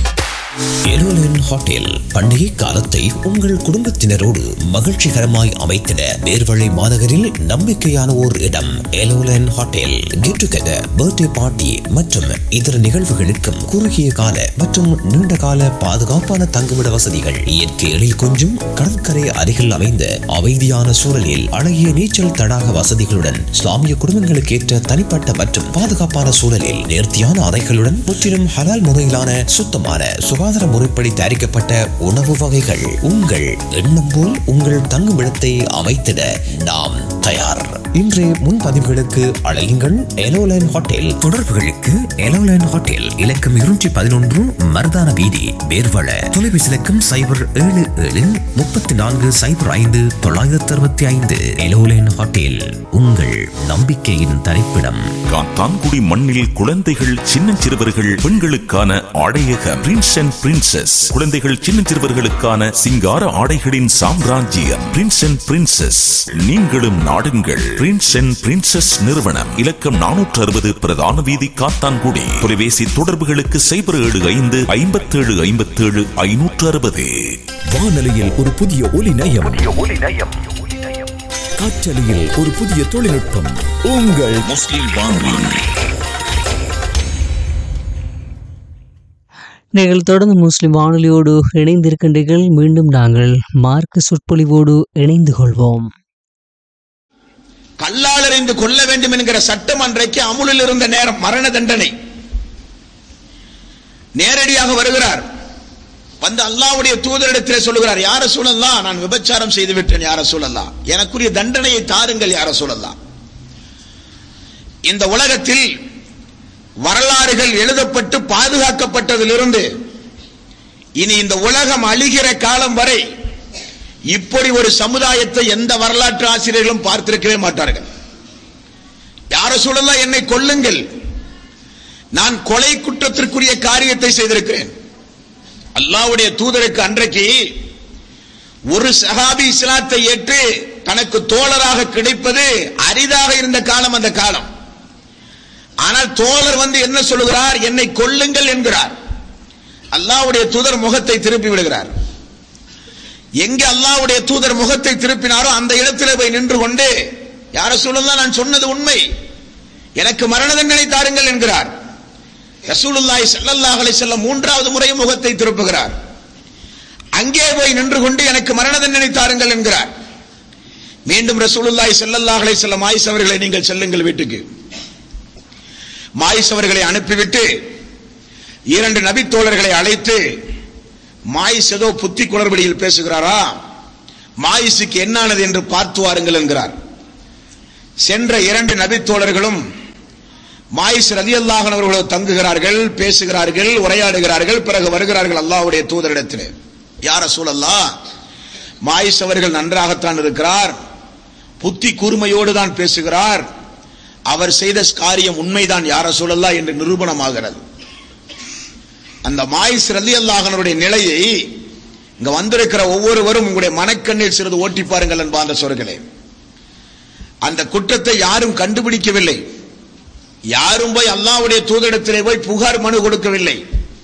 எலோலன் ஹோட்டல் பண்டிகை காலத்தை உங்கள் குடும்பத்தினரோடு மகிழ்ச்சிகரமாய் அமைத்திட பேர்வழி மாநகரில் நம்பிக்கையான ஓர் இடம். எலோலன் hotel get together, birthday party மற்றும் இதர நிகழ்வுகளுக்கும் குறுகிய கால மற்றும் நீண்ட கால பாதுகாப்பான தங்குமிட வசதிகள், இயற்கை எழில் கொஞ்சும் கடற்கரை அருகில் அமைந்த அமைதியான சூழலில் அழகிய நீச்சல் தடாக வசதிகளுடன், இஸ்லாமிய குடும்பங்களுக்கு ஏற்ற தனிப்பட்ட மற்றும் பாதுகாப்பான சூழலில் நேர்த்தியான அறைகளுடன், முற்றிலும் ஹலால் முறையிலான சுத்தமான சுகாதார முறைப்படி தயாரிக்கப்பட்ட உணவு வகைகள். உங்கள் எண்ணம் போல் உங்கள் தங்குமிடத்தை அமைத்திட நாம் தயார். இன்றைய முன்பதிவுகளுக்கு அழையுங்கள் எலோலைன் ஹோட்டல். தொடர்புகளுக்கு எலோலைன் ஹோட்டல் இலக்கம் இருநூற்றி பதினொன்று மருதான வீதி, பேர்வள. தொலைபேசி இலக்கம் சைபர் ஏழு ஏழு முப்பத்தி நான்கு சைபர் ஐந்து தொள்ளாயிரத்தி அறுபத்தி ஐந்து. எலோலைன் ஹோட்டல் உங்கள் நம்பிக்கையின் தரிப்பிடம். காத்தான்குடி மண்ணில் குழந்தைகள், சின்னஞ்சிறுவர்கள், பெண்களுக்கான ஆடையக பிரின்ஸ் அண்ட் பிரின்சஸ். குழந்தைகள், சின்னஞ்சிறுவர்களுக்கான சிங்கார ஆடைகளின் சாம்ராஜ்யம் பிரின்ஸ் அண்ட் பிரின்சஸ். நீங்களும் நாடுங்கள் பிரின்ஸ் அண்ட் பிரின்சஸ் நிறுவனம். இலக்கம் நானூற்று அறுபது பிரதான வீதி, காத்தான்குடி. தொலைபேசி தொடர்புகளுக்கு சைபர் ஏழு ஐந்து ஐம்பத்தி ஏழு ஐம்பத்தி ஏழு ஐநூற்று அறுபது. வானொலியில் ஒரு புதிய ஒலி நயம், காற்றலையில் ஒரு புதிய தொழில்நுட்பம். உங்கள் முஸ்லிம் வானொலி. நீங்கள் தொடர்ந்து முஸ்லிம் வானொலியோடு இணைந்திருக்கின்றீர்கள். மீண்டும் நாங்கள் மார்க்க சொற்பொழிவோடு இணைந்து கொள்வோம். கல்லால் எறிந்து கொள்ள வேண்டும் என்கிற சட்டம் அன்றைக்கு அமுலில் இருந்த நேரம், மரண தண்டனை. நேரடியாக வருகிறார், வந்து அல்லாஹ்வுடைய தூதரிடத்திலே சொல்லுகிறார், யார ரசூலல்லாஹ், நான் விபச்சாரம் செய்து விட்டேன் யார ரசூலல்லாஹ், எனக்குரிய தண்டனையை தாருங்கள் யார ரசூலல்லாஹ். இந்த உலகத்தில் வரலாறுகள் எழுதப்பட்டு பாதுகாக்கப்பட்டதிலிருந்து இனி இந்த உலகம் அழிகிற காலம் வரை இப்படி ஒரு சமுதாயத்தை எந்த வரலாற்று ஆசிரியர்களும் பார்த்திருக்கவே மாட்டார்கள். யார ரசூலல்லாஹ், என்னை கொல்லுங்கள், நான் கொலை குற்றத்திற்குரிய காரியத்தை செய்திருக்கிறேன். அல்லாஹ்வுடைய தூதருக்கு அன்றைக்கு ஒரு சஹாபி இஸ்லாத்தை ஏற்று தனக்கு தோழராக கிடைப்பது அரிதாக இருந்த காலம் அந்த காலம். ஆனால் தோழர் வந்து என்ன சொல்லுகிறார், என்னை கொல்லுங்கள் என்கிறார். அல்லாஹ்வுடைய தூதர் முகத்தை திருப்பி விடுகிறார். எங்கே அல்லாஹ்வுடைய தூதர் முகத்தை திருப்பினாரோ அந்த இடத்திலே போய் நின்று கொண்டு, யார ரசூலுல்லாஹ், நான் சொன்னது உண்மை, எனக்கு மரண தண்டனை தாருங்கள் என்கிறார். ரசூலுல்லாஹி ஸல்லல்லாஹு அலைஹி வஸல்லம் மூன்றாவது முறை முகத்தை திருப்புகிறார். அங்கே போய் நின்று கொண்டு எனக்கு மரண தண்டனை தாருங்கள் என்கிறார். மீண்டும் ரசூலுல்லாஹி ஸல்லல்லாஹு அலைஹி வஸல்லம், ஆயிஷா அவர்களை நீங்கள் செல்லுங்கள் வீட்டுக்கு. மாயிஸ் அவர்களை அனுப்பிவிட்டு இரண்டு நபி தோழர்களை அழைத்து, மாயிஸ் ஏதோ புத்தி குளறுபடியில் பேசுகிறாரா, மாயிசுக்கு என்னானது என்று பார்த்து வாருங்கள் என்கிறார். சென்ற இரண்டு நபி தோழர்களும் மாயிஸ் ரலியல்லாஹு அன்ஹு அவர்கள் தங்குகிறார்கள், பேசுகிறார்கள், உரையாடுகிறார்கள். பிறகு வருகிறார்கள் அல்லாஹ்வுடைய தூதரிடத்தில். யா ரசூலல்லாஹ், மாயிஸ் அவர்கள் நன்றாகத்தான் இருக்கிறார், புத்தி கூர்மையோடு தான் பேசுகிறார், அவர் செய்த காரியம் உண்மைதான் யா ரசூலல்லாஹ் என்று நிரூபணமாகிறது. அந்த மாயிஸ் ரலியல்லாஹு அன்ஹுடைய நிலையை இங்க வந்திருக்கிற ஒவ்வொருவரும் உங்களுடைய மனக்கண்ணில் சிறிது ஓட்டி பாருங்கள் அன்பார்ந்த சோர்களே. அந்த குற்றத்தை யாரும் கண்டுபிடிக்கவில்லை, யாரும் போய் அல்லாஹ்வுடைய தூதரிடத்திலே போய் புகார் மனு கொடுக்கவில்லை.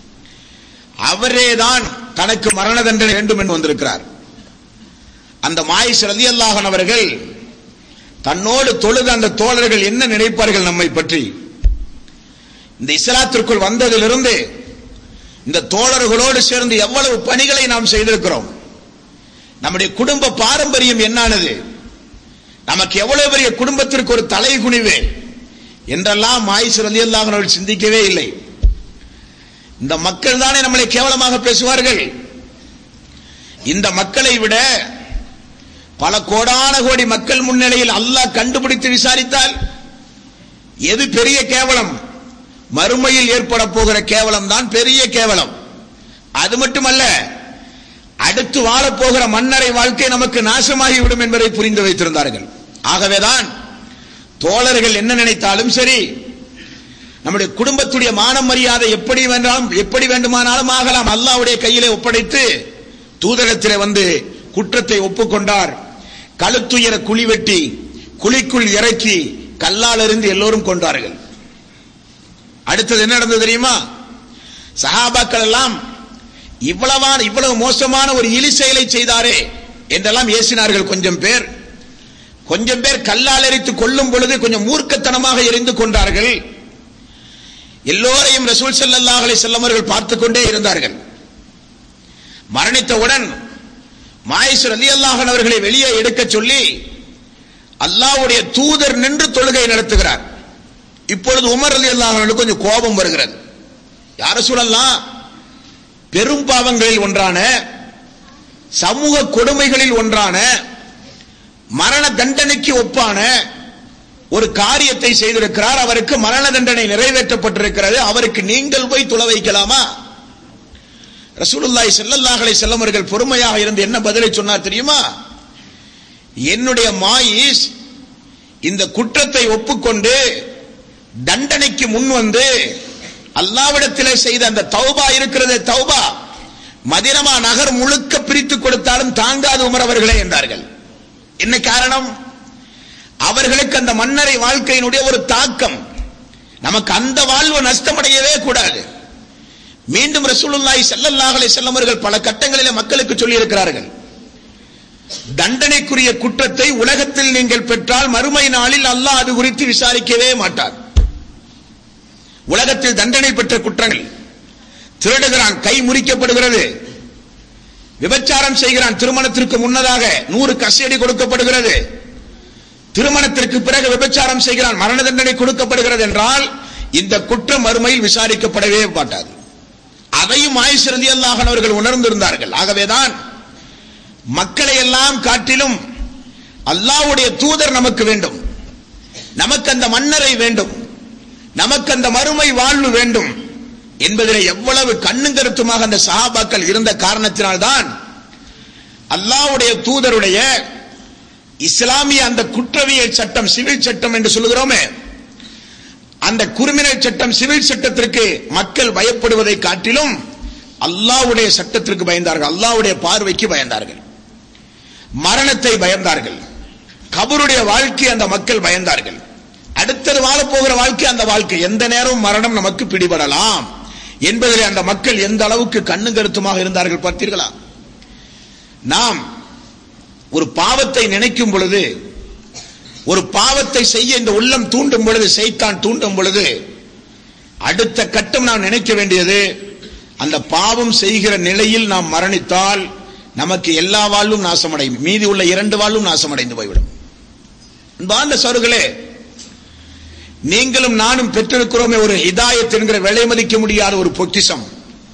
அவரேதான் தனக்கு மரண தண்டனை வேண்டும் என்று வந்திருக்கிறார். அந்த மாயிஸ் ரலியல்லாஹு அன்ஹு அவர்கள் தன்னோடு தொழுத அந்த தோழர்கள் என்ன நினைப்பார்கள் நம்மை பற்றி? இந்த இஸ்லாத்திற்குள் வந்ததிலிருந்து இந்த தோழர்களோடு சேர்ந்து எவ்வளவு பணிகளை நாம் செய்திருக்கிறோம், நம்முடைய குடும்ப பாரம்பரியம் என்னானது, நமக்கு எவ்வளவு பெரிய குடும்பத்திற்கு ஒரு தலை குனிவு என்றெல்லாம் மாயிஸ் ரலியல்லாஹு அன்ஹு அவர்கள் சிந்திக்கவே இல்லை. இந்த மக்கள் தானே நம்மளை கேவலமாக பேசுவார்கள். இந்த மக்களை விட பல கோடான கோடி மக்கள் முன்னிலையில் அல்லாஹ் கண்டுபிடித்து விசாரித்தால் எது பெரிய கேவலம்? மறுமையில் ஏற்பட போகிற கேவலம் தான் பெரிய கேவலம். அது மட்டுமல்ல, அடுத்து வாழப்போகிற மன்னரை வாழ்க்கை நமக்கு நாசமாகிவிடும் என்பதை புரிந்து வைத்திருந்தார்கள். ஆகவேதான் தோழர்கள் என்ன நினைத்தாலும் சரி, நம்முடைய குடும்பத்துடைய மான மரியாதை எப்படி வேண்டாம் எப்படி வேண்டுமானாலும் ஆகலாம், அல்லாஹ்வுடைய கையிலே ஒப்படைத்து தூதரத்திலே வந்து குற்றத்தை ஒப்புக்கொண்டார். கழுத்துயர குழி வெட்டி குழிக்குள் இறக்கி கல்லால் இருந்து எல்லோரும் கொண்டார்கள். அடுத்தது என்ன நடந்தது தெரியுமா? சஹாபாக்கள் எல்லாம் இவ்வளவான இவ்வளவு மோசமான ஒரு இழி செயலை செய்தாரே என்றெல்லாம் ஏசினார்கள். கொஞ்சம் பேர் கொஞ்சம் பேர் கல்லால் எரித்து கொல்லும் பொழுது கொஞ்சம் மூர்க்கத்தனமாக எரிந்து கொண்டார்கள். எல்லோரையும் ரசூல் ஸல்லல்லாஹு அலைஹி வஸல்லம் அவர்கள் பார்த்துக் கொண்டே இருந்தார்கள். மரணித்தவுடன் மாயிஸ் ரலியல்லாஹு அன்ஹு அவர்களை வெளியே எடுக்க சொல்லி அல்லாஹ்வுடைய தூதர் நின்று தொழுகை நடத்துகிறார். இப்பொழுது உமர் ரலியல்லாஹு அன்ஹு கொஞ்சம் கோபம் வருகிறது. யா ரசூலல்லாஹ், பெரும் பாவங்களில் ஒன்றான சமூக கொடுமைகளில் ஒன்றான மரண தண்டனைக்கு ஒப்பான ஒரு காரியத்தை செய்திருக்கிறார், அவருக்கு மரண தண்டனை நிறைவேற்றப்பட்டிருக்கிறது, அவருக்கு நீங்கள் போய் தொழ வைக்கலாமா? ரசூலுல்லாஹி ஸல்லல்லாஹு அலைஹி வஸல்லம் அவர்கள் பொறுமையாக இருந்து என்ன பதிலை சொன்னார் தெரியுமா? என்னுடைய மாயிஸ் இந்த குற்றத்தை ஒப்புக்கொண்டு தண்டனைக்கு முன் வந்து அல்லாஹ்விடத்திலே செய்த அந்த தௌபா இருக்கிறது, தௌபா மதீனா நகர் முழுக்க பிரித்து கொடுத்தாலும் தாங்காது உமர் அவர்களே என்றார்கள். என்ன காரணம்? அவர்களுக்கு அந்த மன்னரை வாழ்க்கையினுடைய ஒரு தாக்கம், நமக்கு அந்த வாழ்வு நஷ்டமடையவே கூடாது. மீண்டும் ரசூலுல்லாஹி ஸல்லல்லாஹு அலைஹி வஸல்லம் அவர்கள் பல கட்டங்களிலே மக்களுக்கு சொல்லி இருக்கிறார்கள், தண்டனைக்குரிய குற்றத்தை உலகத்தில் நீங்கள் பெற்றால் மறுமை நாளில் அல்லாஹ் அது குறித்து விசாரிக்கவே மாட்டார். உலகத்தில் தண்டனை பெற்ற குற்றங்கள், திருடுகிறான் கை முறிக்கப்படுகிறது, விபச்சாரம் செய்கிறான் திருமணத்திற்கு முன்னதாக நூறு கசையடி கொடுக்கப்படுகிறது, திருமணத்திற்கு பிறகு விபச்சாரம் செய்கிறான் மரண தண்டனை கொடுக்கப்படுகிறது என்றால் இந்த குற்றம் மறுமையில் விசாரிக்கப்படவே மாட்டாது. அதையும் மாயிஸ் ரலியல்லாஹு அன்ஹு அவர்கள் உணர்ந்திருந்தார்கள். ஆகவேதான் மக்களை எல்லாம் காட்டிலும் அல்லாஹ்வுடைய தூதர் நமக்கு வேண்டும், நமக்கு அந்த மன்னரை வேண்டும், நமக்கு அந்த மறுமை வாழ்வு வேண்டும் என்பதிலே எவ்வளவு கண்ணும் கருத்துமாக அந்த சஹாபாக்கள் இருந்த காரணத்தினால்தான் அல்லாஹ்வுடைய தூதருடைய இஸ்லாமிய அந்த குற்றவியல் சட்டம், சிவில் சட்டம் என்று சொல்லுகிறோமே, அந்த கிரிமினல் சட்டம் சிவில் சட்டத்திற்கு மக்கள் பயப்படுவதை காட்டிலும் அல்லாஹ்வுடைய சட்டத்திற்கு பயந்தார்கள், அல்லாஹ்வுடைய பார்வைக்கு பயந்தார்கள், மரணத்தை பயந்தார்கள், கபருடைய வாழ்க்கை அந்த மக்கள் பயந்தார்கள், அடுத்தது வாழப்போகிற வாழ்க்கை அந்த வாழ்க்கை எந்த நேரம் மரணம் நமக்கு பிடிபடலாம் என்பதிலே அந்த மக்கள் எந்த அளவுக்கு கண்ணும் கருத்துமாக இருந்தார்கள் பார்த்தீர்களா? நாம் ஒரு பாவத்தை நினைக்கும் பொழுது, ஒரு பாவத்தை செய்ய இந்த உள்ளம் தூண்டும் பொழுது, சைத்தான் தூண்டும் பொழுது, அடுத்த கட்டம் நாம் நினைக்க வேண்டியது, அந்த பாவம் செய்கிற நிலையில் நாம் மரணித்தால் நமக்கு எல்லா வாழ்வும் நாசமடையும், மீதி உள்ள இரண்டு வாழ்வும் நாசமடைந்து போய்விடும். அன்பார்ந்த சகோதரர்களே, நீங்களும் நானும் பெற்றிருக்கிறோமே ஒரு ஹிதாயத் என்கிற விலை மதிக்க முடியாத ஒரு பொக்கிஷம்.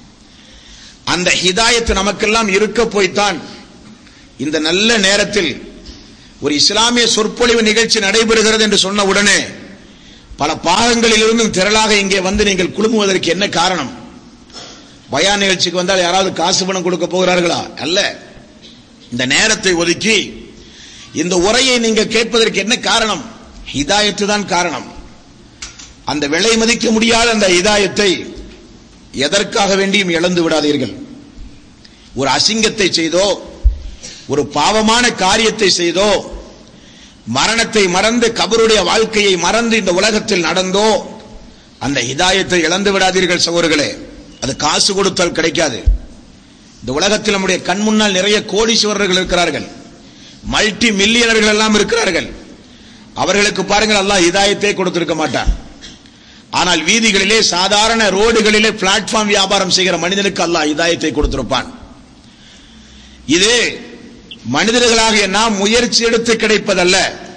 அந்த ஹிதாயத் நமக்கெல்லாம் இருக்க போய்த்தான் இந்த நல்ல நேரத்தில் ஒரு இஸ்லாமிய சொற்பொழிவு நிகழ்ச்சி நடைபெறுகிறது என்று சொன்ன உடனே பல பாகங்களில் இருந்தும் திரளாக இங்கே வந்து நீங்கள் குழுமுவதற்கு என்ன காரணம்? பயான் நிகழ்ச்சிக்கு வந்தால் யாராவது காசு பணம் கொடுக்க போகிறார்களா? அல்ல. இந்த நேரத்தை ஒதுக்கி இந்த உரையை நீங்க கேட்பதற்கு என்ன காரணம்? ஹிதாயத்து தான் காரணம். அந்த விலை மதிக்க முடியாத அந்த ஹிதாயத்தை எதற்காக வேண்டியும் இழந்து விடாதீர்கள். ஒரு அசிங்கத்தை செய்தோ, ஒரு பாவமான காரியத்தை செய்தோ, மரணத்தை மறந்து கபருடைய வாழ்க்கையை மறந்து இந்த உலகத்தில் நடந்தோ அந்த ஹிதாயத்தை இழந்து விடாதீர்கள் சகோதரர்களே. அது காசு கொடுத்தால் கிடைக்காது. இந்த உலகத்தில் நம்முடைய கண் முன்னால் நிறைய கோடீஸ்வரர்கள் இருக்கிறார்கள், மல்டி மில்லியனர்கள் எல்லாம் இருக்கிறார்கள். அவர்களுக்கு பாருங்கள், அல்லாஹ் ஹிதாயத்தை கொடுத்திருக்க மாட்டான். ஆனால் வீதிகளிலே, சாதாரண ரோடுகளிலே பிளாட்ஃபார்ம் வியாபாரம் செய்கிற மனிதனுக்கு அல்லாஹ் ஹிதாயத்தை கொடுத்திருப்பான். இது மனிதர்களாகிய நாம் முயற்சி எடுத்து கிடைப்பதல்ல.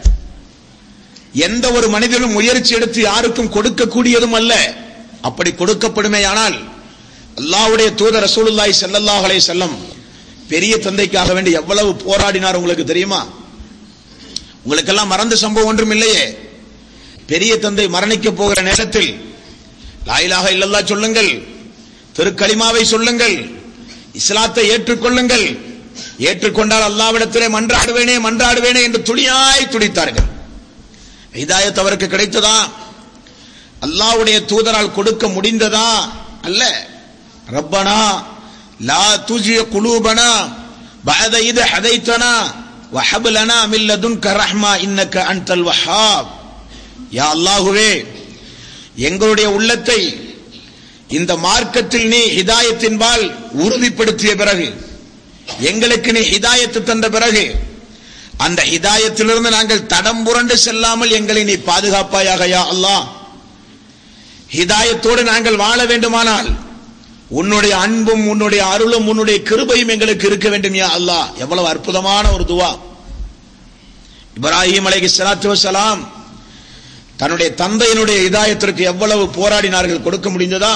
எந்த ஒரு மனிதனும் முயற்சி எடுத்து யாருக்கும் கொடுக்கக்கூடியதும் அல்ல. அப்படி கொடுக்கப்படுமேயானால் அல்லாஹ்வுடைய தூதர் ரசூலுல்லாஹி ஸல்லல்லாஹு அலைஹி வஸல்லம் பெரிய தந்தைக்காக வேண்டி எவ்வளவு போராடினார் உங்களுக்கு தெரியுமா? உங்களுக்கெல்லாம் மறந்த சம்பவம் ஒன்றும் இல்லையே. பெரிய தந்தை மரணிக்க போகிற நேரத்தில் லா இலாஹ இல்லல்லாஹ் சொல்லுங்கள், திருக்கலிமாவை சொல்லுங்கள், இஸ்லாத்தை ஏற்றுக்கொள்ளுங்கள், ஏற்றுக்கொண்டால் அல்லாஹ்விடத்திலே மன்றாடுவேனே மன்றாடுவேனே என்று துடியாய் துடித்தார்கள். ஹிதாயத் அவருக்கு கிடைத்ததா? அல்லாஹ்வுடைய தூதரால் கொடுக்க முடிந்ததா? அல்ல. ரப்பனா லா துஜி குலூபனா பஅத இத் ஹதைதனா வஹப் லனா மின் லதுன்க ரஹ்மா இன்னக அன்தல் வஹ்ஹாப். யா அல்லாஹ்வே, எங்களுடைய உள்ளத்தை இந்த மார்க்கத்தில் நீ ஹிதாயத்தின்பால் உறுதிப்படுத்திய பிறகு, எங்களுக்கு நீ ஹிதாயத்து தந்த பிறகு, அந்த ஹிதாயத்திலிருந்து நாங்கள் தடம் புரண்டு செல்லாமல் எங்களை நீ பாதுகாப்பாயாக யா அல்லாஹ். ஹிதாயத்தோடு நாங்கள் வாழ வேண்டுமானால் உன்னுடைய அன்பும் உன்னுடைய அருளும் உன்னுடைய கிருபையும் எங்களுக்கு இருக்க வேண்டும் யா அல்லாஹ். எவ்வளவு அற்புதமான ஒரு துவா. இப்ராஹிம் அலைஹிஸ்ஸலாத்து வஸ்ஸலாம் தன்னுடைய தந்தையினுடைய ஹிதாயத்திற்கு எவ்வளவு போராடினார்கள், கொடுக்க முடிந்ததா?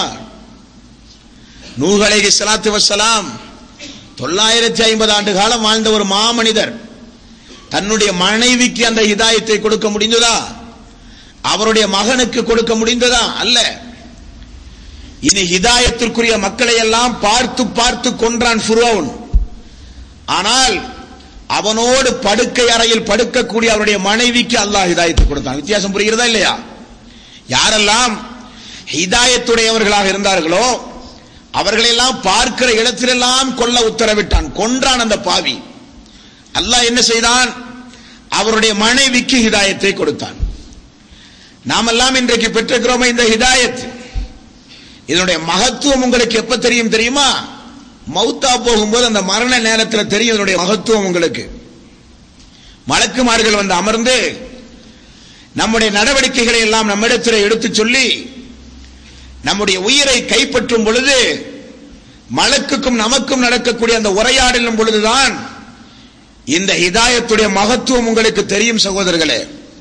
நூஹ் அலைஹிஸ்ஸலாத்து வஸ்ஸலாம் தொள்ளாயிரத்தி ஐம்பது ஆண்டு காலம் வாழ்ந்த ஒரு மாமனிதர், தன்னுடைய மனைவிக்கு அந்த ஹிதாயத்தை கொடுக்க முடிந்ததா? அவருடைய மகனுக்கு கொடுக்க முடிந்ததா? அல்ல. இனி ஹிதாயத்திற்குரிய மக்களை எல்லாம் பார்த்து பார்த்து கொன்றான் ஃபிரௌன். ஆனால் அவனோடு படுக்கை அறையில் படுக்கக்கூடிய அவருடைய மனைவிக்கு அல்லாஹ் ஹிதாயத்தை கொடுத்தான். வித்தியாசம் புரிகிறதா இல்லையா? யாரெல்லாம் ஹிதாயத்துடையவர்களாக இருந்தார்களோ அவர்களெல்லாம் பார்க்கிற இடத்திலெல்லாம் கொல்ல உத்தரவிட்டான், கொன்றான் அந்த பாவி. அல்லாஹ் என்ன செய்தான்? அவருடைய மனைவிக்கு ஹிதாயத்தை கொடுத்தான். நாமெல்லாம் இன்றைக்கு பெற்றிருக்கிறோமே இந்த ஹிதாயத், இதனுடைய மகத்துவம் உங்களுக்கு எப்ப தெரியும் தெரியுமா? மௌத்தா போகும்போது அந்த மரண நேரத்தில் தெரியும் இதனுடைய மகத்துவம் உங்களுக்கு. மலக்குமார்கள் வந்து அமர்ந்து நம்முடைய நடவடிக்கைகளை எல்லாம் நம்மிடத்தில் எடுத்து சொல்லி நம்முடைய உயிரை கைப்பற்றும் பொழுது மலக்குக்கும் நமக்கும் நடக்கக்கூடிய அந்த உரையாடலும் பொழுதுதான் இந்த ஹிதாயத்துடைய மகத்துவம் உங்களுக்கு தெரியும் சகோதரர்களே.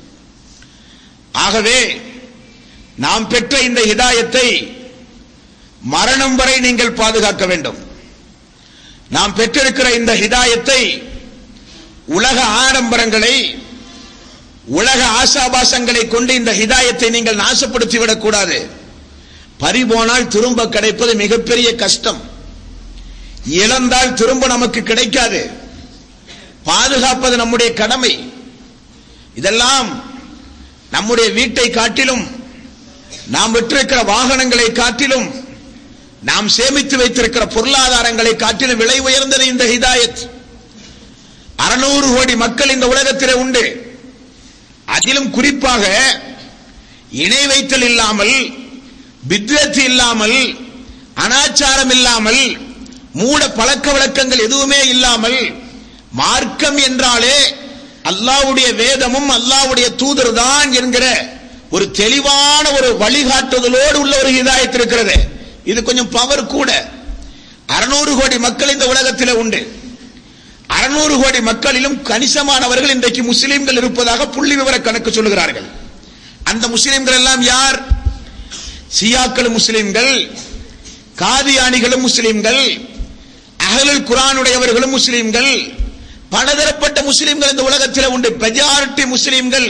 ஆகவே நாம் பெற்ற இந்த ஹிதாயத்தை மரணம் வரை நீங்கள் பாதுகாக்க வேண்டும். நாம் பெற்றிருக்கிற இந்த ஹிதாயத்தை, உலக ஆடம்பரங்களை, உலக ஆசாபாசங்களை கொண்டு இந்த ஹிதாயத்தை நீங்கள் நாசப்படுத்தி விடக்கூடாது. பறிபோனால் திரும்ப கிடைப்பது மிகப்பெரிய கஷ்டம். இழந்தால் திரும்ப நமக்கு கிடைக்காது. பாதுகாப்பது நம்முடைய கடமை. இதெல்லாம் நம்முடைய வீட்டை காட்டிலும், நாம் பெற்றிருக்கிற வாகனங்களை காட்டிலும், நாம் சேமித்து வைத்திருக்கிற பொருளாதாரங்களை காட்டிலும் விலை உயர்ந்தது இந்த ஹிதாயத். அறுநூறு கோடி மக்கள் இந்த உலகத்திலே உண்டு. அதிலும் குறிப்பாக இணை வைத்தல் இல்லாமல், பித்அத் இல்லாமல், அனாச்சாரம் இல்லாமல், மூட பழக்க வழக்கங்கள் எதுவுமே இல்லாமல், மார்க்கம் என்றாலே அல்லாஹ்வுடைய வேதமும் அல்லாஹ்வுடைய தூதர் தான் என்கிற ஒரு தெளிவான ஒரு வழிகாட்டுதலோடு உள்ள ஒரு ஹிதாயத் இருக்கிறது. இது கொஞ்சம் பவர் கூட. அறுநூறு கோடி மக்கள் இந்த உலகத்தில் உண்டு. அறுநூறு கோடி மக்களிலும் கணிசமானவர்கள் இன்றைக்கு முஸ்லிம்கள் இருப்பதாக புள்ளி விவர கணக்கு சொல்லுகிறார்கள். அந்த முஸ்லிம்கள் எல்லாம் யார்? சியாக்களும் முஸ்லிம்கள், காதியானிகளும் முஸ்லிம்கள், அஹ்லுல் குர்ஆனுடையவர்களும் முஸ்லிம்கள், பலதரப்பட்ட முஸ்லிம்கள் இந்த உலகத்தில் உண்டு. மெஜாரிட்டி முஸ்லிம்கள்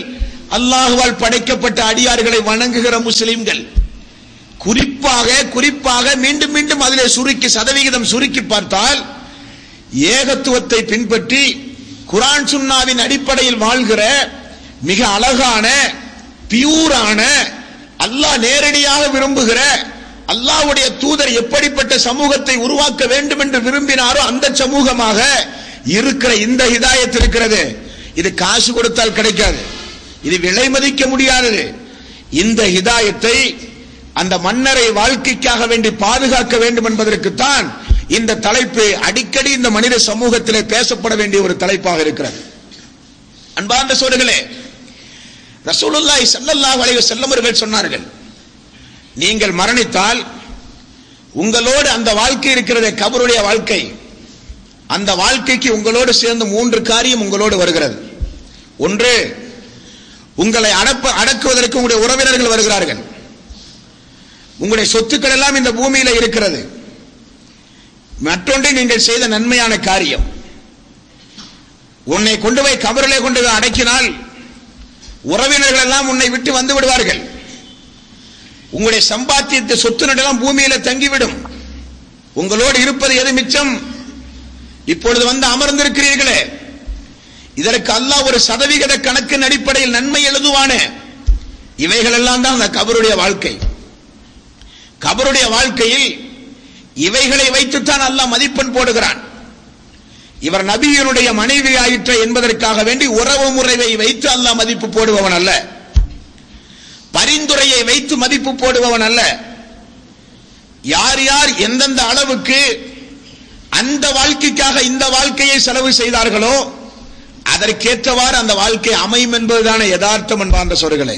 அல்லாஹ்வால் படைக்கப்பட்ட அடியார்களை வணங்குகிற முஸ்லிம்கள். குறிப்பாக குறிப்பாக மீண்டும் மீண்டும் அதிலே சுருக்கி சதவிகிதம் சுருக்கி பார்த்தால் ஏகத்துவத்தை பின்பற்றி குர்ஆன் சுன்னாவின் அடிப்படையில் வாழ்கிற மிக அழகான பியூரான அல்லாஹ் நேரடியாக விரும்புகிற அல்லாஹ்வுடைய தூதர் எப்படிப்பட்ட சமூகத்தை உருவாக்க வேண்டும் என்று விரும்பினாரோ அந்த சமூகமாக இருக்கிற இந்த ஹிதாயத் இருக்கிறது. இது காசு கொடுத்தால் கிடைக்காது, இது விலை மதிக்க முடியாதது. இந்த ஹிதாயத்தை அந்த மன்னரை வாழ்க்கைக்காக வேண்டி பாதுகாக்க வேண்டும் என்பதற்குத்தான் இந்த தலைப்பு அடிக்கடி இந்த மனித சமூகத்திலே பேசப்பட வேண்டிய ஒரு தலைப்பாக இருக்கிறது. அன்பார்ந்த சோதர்களே, ரசூலுல்லாஹி ஸல்லல்லாஹு அலைஹி வஸல்லம் அவர்கள் சொன்னார்கள், நீங்கள் மரணித்தால் உங்களோடு அந்த வாழ்க்கை இருக்கிறதே கபருடைய வாழ்க்கை, அந்த வாழ்க்கைக்கு உங்களோடு சேர்ந்து மூன்று காரியம் உங்களோடு வருகிறது. ஒன்று, உங்களை அடப்ப அடக்குவதற்கு உங்களுடைய உறவினர்கள் வருகிறார்கள். உங்களுடைய சொத்துக்கள் எல்லாம் இந்த பூமியில இருக்கிறது. மற்றொன்று, நீங்கள் செய்த நன்மையான காரியம். உன்னை கொண்டு போய் கபரிலே கொண்டு போய் அடக்கினால் உறவினர்கள் எல்லாம் உன்னை விட்டு வந்து விடுவார்கள். உங்களுடைய சம்பாத்தியத்தை சொத்து எல்லாம் பூமியில தங்கிவிடும். உங்களோடு இருப்பது எது மிச்சம்? இப்பொழுது வந்து அமர்ந்திருக்கிறீர்களே, இதற்கு அல்லாஹ் ஒரு சதவிகித கணக்கின் அடிப்படையில் நன்மை எழுதுவானே. இவைகள் எல்லாம் தான் அந்த கபருடைய வாழ்க்கை. கபருடைய வாழ்க்கையில் இவைகளை வைத்துத்தான் அல்லாஹ் மதிப்பெண் போடுகிறான். இவர் நபியினுடைய மனைவி ஆயிற்ற என்பதற்காக வேண்டி உறவு முறையை வைத்து அல்லாஹ் மதிப்பு போடுபவன் அல்ல, பரிந்துரையை வைத்து மதிப்பு போடுபவன் அல்ல. யார் யார் எந்தெந்த அளவுக்கு அந்த வாழ்க்கைக்காக இந்த வாழ்க்கையை செலவு செய்தார்களோ அதற்கேற்றவாறு அந்த வாழ்க்கை அமையும் என்பதுதான யதார்த்தம். என்பார்ந்த சொற்களே,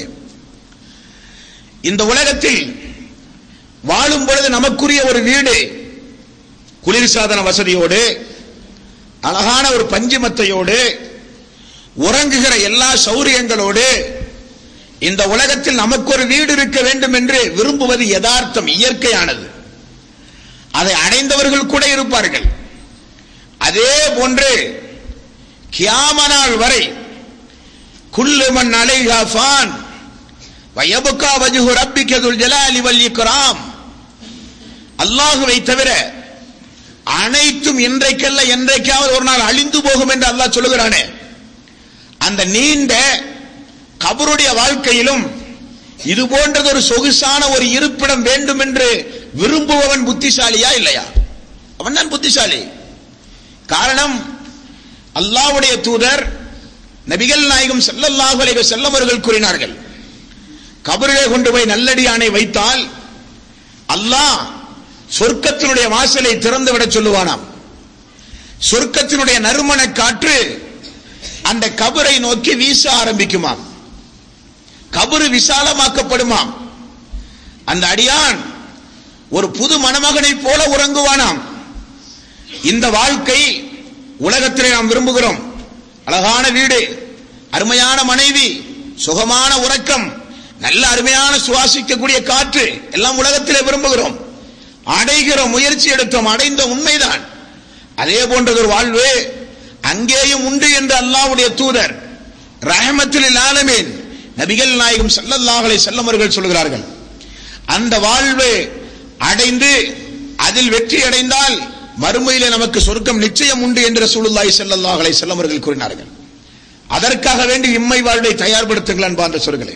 இந்த உலகத்தில் வாழும் பொழுது நமக்குரிய ஒரு வீடு, குளிர்சாதன வசதியோடு, அழகான ஒரு பஞ்சுமத்தையோடு, உறங்குகிற எல்லா சௌரியங்களோடு இந்த உலகத்தில் நமக்கு ஒரு வீடு இருக்க வேண்டும் என்று விரும்புவது யதார்த்தம், இயற்கையானது. அதை அடைந்தவர்கள் கூட இருப்பார்கள். அதே போன்று கியாமத் நாள் வரை குல்லு மன் அலைஹா ஃபான் வ யப்கா வஜ்ஹு ரப்பிக துல் ஜலாலி வல் இக்ராம், அல்லாஹ்வை தவிர அனைத்தும் இன்றைக்கல்ல என்றைக்காவது ஒரு நாள் அழிந்து போகும் என்று அல்லாஹ் சொல்லுகிறானே, அந்த நீண்ட கபருடைய வாழ்க்கையிலும் இது போன்றது ஒரு சொகுசான ஒரு இருப்பிடம் வேண்டும் என்று விரும்புபவன் புத்திசாலியா இல்லையா? அவன் தான் புத்திசாலி. காரணம், அல்லாஹ்வுடைய தூதர் நபிகள் நாயகம் ஸல்லல்லாஹு அலைஹி வஸல்லம் அவர்கள் கூறினார்கள், கபரிலே கொண்டு போய் நல்லடியானை வைத்தால் அல்லாஹ் சொர்க்கத்தினுடைய வாசலை திறந்து விட சொல்லுவானாம். சொர்க்கத்தினுடைய நறுமண காற்று அந்த கபரை நோக்கி வீச ஆரம்பிக்குமாம். கபரு விசாலமாக்கப்படுமாம். அந்த அடியான் ஒரு புது மணமகனை போல உறங்குவானாம். இந்த வாழ்க்கை உலகத்திலே நாம் விரும்புகிறோம். அழகான வீடு, அருமையான மனைவி, சுகமான உறக்கம், நல்ல அருமையான சுவாசிக்கக்கூடிய காற்று எல்லாம் உலகத்திலே விரும்புகிறோம். அடைகிற முயற்சி எடுத்தோம், அடைந்த உண்மைதான். அதே போன்றது ஒரு வாழ்வு அங்கேயும் உண்டு என்று அல்லாஹ்வுடைய தூதர் ரஹ்மத்துல் ஆலமீன் நபிகள் நாயகம் ஸல்லல்லாஹு அலைஹி வஸல்லம் அவர்கள் சொல்கிறார்கள். அந்த வாழ்வு அடைந்து அதில் வெற்றி அடைந்தால் மறுமையிலே நமக்கு சொர்க்கம் நிச்சயம் உண்டு என்று ரசூலுல்லாஹி ஸல்லல்லாஹு அலைஹி வஸல்லம் அவர்கள் கூறினார்கள். அதற்காக வேண்டி இம்மை வாழ்வை தயார்படுத்துங்கள் அன்பார்ந்த சொற்களே.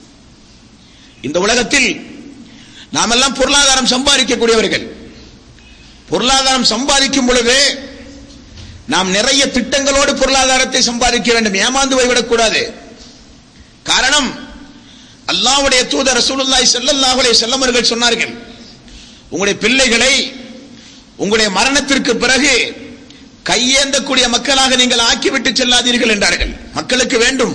இந்த உலகத்தில் நாம் எல்லாம் பொருளாதாரம் சம்பாதிக்கக்கூடியவர்கள். பொருளாதாரம் சம்பாதிக்கும் பொழுது நாம் நிறைய திட்டங்களோடு பொருளாதாரத்தை சம்பாதிக்க வேண்டும், ஏமாந்து போய்விடக்கூடாது. காரணம், அல்லாஹ்வுடைய தூதர் ரசூலுல்லாஹி ஸல்லல்லாஹு அலைஹி வஸல்லம் அவர்கள் சொன்னார்கள், உங்களுடைய பிள்ளைகளை உங்களுடைய மரணத்திற்கு பிறகு கையேந்தக்கூடிய மக்களாக நீங்கள் ஆக்கிவிட்டு செல்லாதீர்கள் என்றார்கள். மக்களுக்கு வேண்டும்.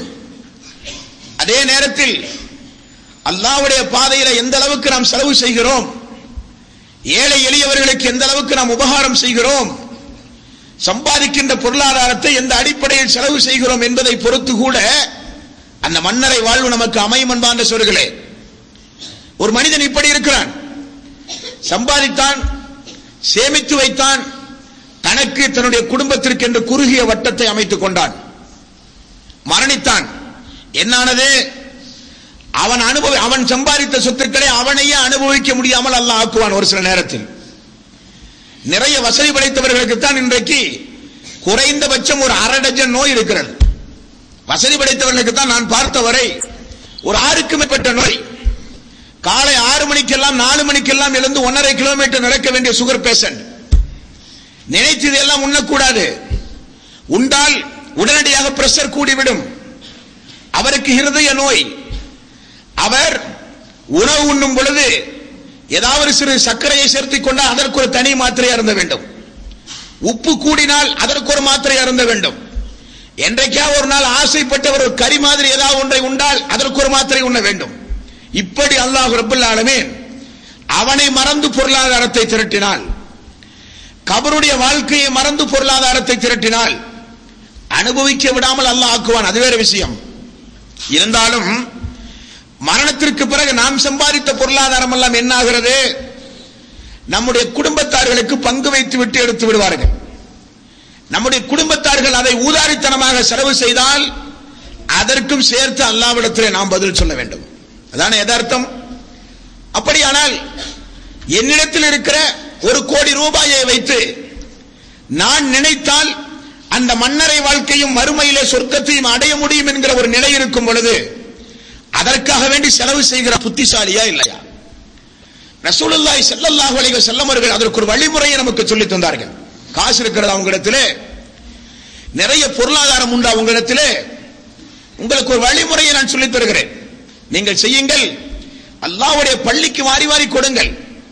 அதே நேரத்தில் அல்லாஹ்வுடைய பாதையில எந்த அளவுக்கு நாம் செலவு செய்கிறோம், ஏழை எளியவர்களுக்கு எந்த அளவுக்கு நாம் உபகாரம் செய்கிறோம், சம்பாதிக்கின்ற பொருளாதாரத்தை எந்த அடிப்படையில் செலவு செய்கிறோம் என்பதை பொறுத்து கூட அந்த மன்னரை வாழ்வு நமக்கு அமையும் என்பான்ற சொல்களே. ஒரு மனிதன் இப்படி இருக்கிறான், சம்பாதித்தான், சேமித்து வைத்தான், தனக்கு தன்னுடைய குடும்பத்திற்கு என்று குறுகிய வட்டத்தை அமைத்துக் கொண்டான், மரணித்தான். என்னானது? அவன் அனுபவி அவன் சம்பாதித்த சொத்துக்களை அவனையே அனுபவிக்க முடியாமல் அல்லாஹ் ஆக்குவான். ஒரு சில நேரத்தில் நிறைய வசதி படைத்தவர்களுக்கு தான் இன்றைக்கு குறைந்தபட்சம் ஒரு அரை டஜன் நோய் இருக்கிறது. வசதி படைத்தவர்களுக்கு தான் நான் பார்த்தவரை ஒரு ஆறுக்கு மேற்பட்ட நோய். காலை ஆறு மணிக்கெல்லாம் நாலு மணிக்கெல்லாம் எழுந்து ஒன்னரை கிலோமீட்டர் நடக்க வேண்டிய சுகர் பேஷண்ட். நினைத்தது எல்லாம் உண்ணக்கூடாது, உண்டால் உடனடியாக பிரஷர் கூடிவிடும். அவருக்கு இருதய நோய். அவர் உணவு உண்ணும் பொழுது ஏதாவது சிறு சர்க்கரையை சேர்த்துக் கொண்டால் அதற்கு ஒரு தனி மாத்திரை அருந்த வேண்டும். உப்பு கூடினால் அதற்கு ஒரு மாத்திரை அருந்த வேண்டும். என்றைக்கா ஒரு நாள் ஆசைப்பட்டவர் ஒரு கறி மாதிரி ஏதாவது ஒன்றை உண்டால் அதற்கு ஒரு மாத்திரை உண்ண வேண்டும். இப்படி அல்லாஹ் ரப்பல் ஆலமீன் அவனை மறந்து பொருளாதாரத்தை திரட்டினால், கபருடைய வாழ்க்கையை மறந்து பொருளாதாரத்தை திரட்டினால் அனுபவிக்க விடாமல் அல்லாஹ் ஆக்குவான். அது வேற விஷயம். இருந்தாலும் மரணத்திற்கு பிறகு நாம் சம்பாதித்த பொருளாதாரம் எல்லாம் என்ன ஆகிறது? நம்முடைய குடும்பத்தார்களுக்கு பங்கு வைத்து விட்டு எடுத்து விடுவார்கள். நம்முடைய குடும்பத்தார்கள் அதை ஊதாரித்தனமாக செலவு செய்தால் அதற்கும் சேர்த்து அல்லாஹ்விடத்திலே நாம் பதில் சொல்ல வேண்டும். அதான யதார்த்தம். அப்படியானால் என்னிடத்தில் இருக்கிற ஒரு கோடி ரூபாயை வைத்து நான் நினைத்தால் அந்த மன்னரை வாழ்க்கையும் மறுமையிலே சொர்க்கத்தையும் அடைய முடியும் என்கிற ஒரு நிலை இருக்கும் பொழுது அதற்காக வேண்டி செலவு செய்கிற புத்திசாலியா இல்லையா? ரசூலுல்லாஹி ஸல்லல்லாஹு அலைஹி வஸல்லம் அவர்கள் அதற்கு ஒரு வழிமுறையை நமக்கு சொல்லி தந்தார்கள். காசு இருக்கிறது அவங்களிடத்திலே, நிறைய பொருளாதாரம் உண்டு அவங்களிடத்திலே, உங்களுக்கு ஒரு வழிமுறையை நான் சொல்லித் தருகிறேன். நீங்கள் செய்யுங்கள். அல்லாஹ்வுடைய பள்ளிக்கு வாரி வாரி கொடுங்கள்.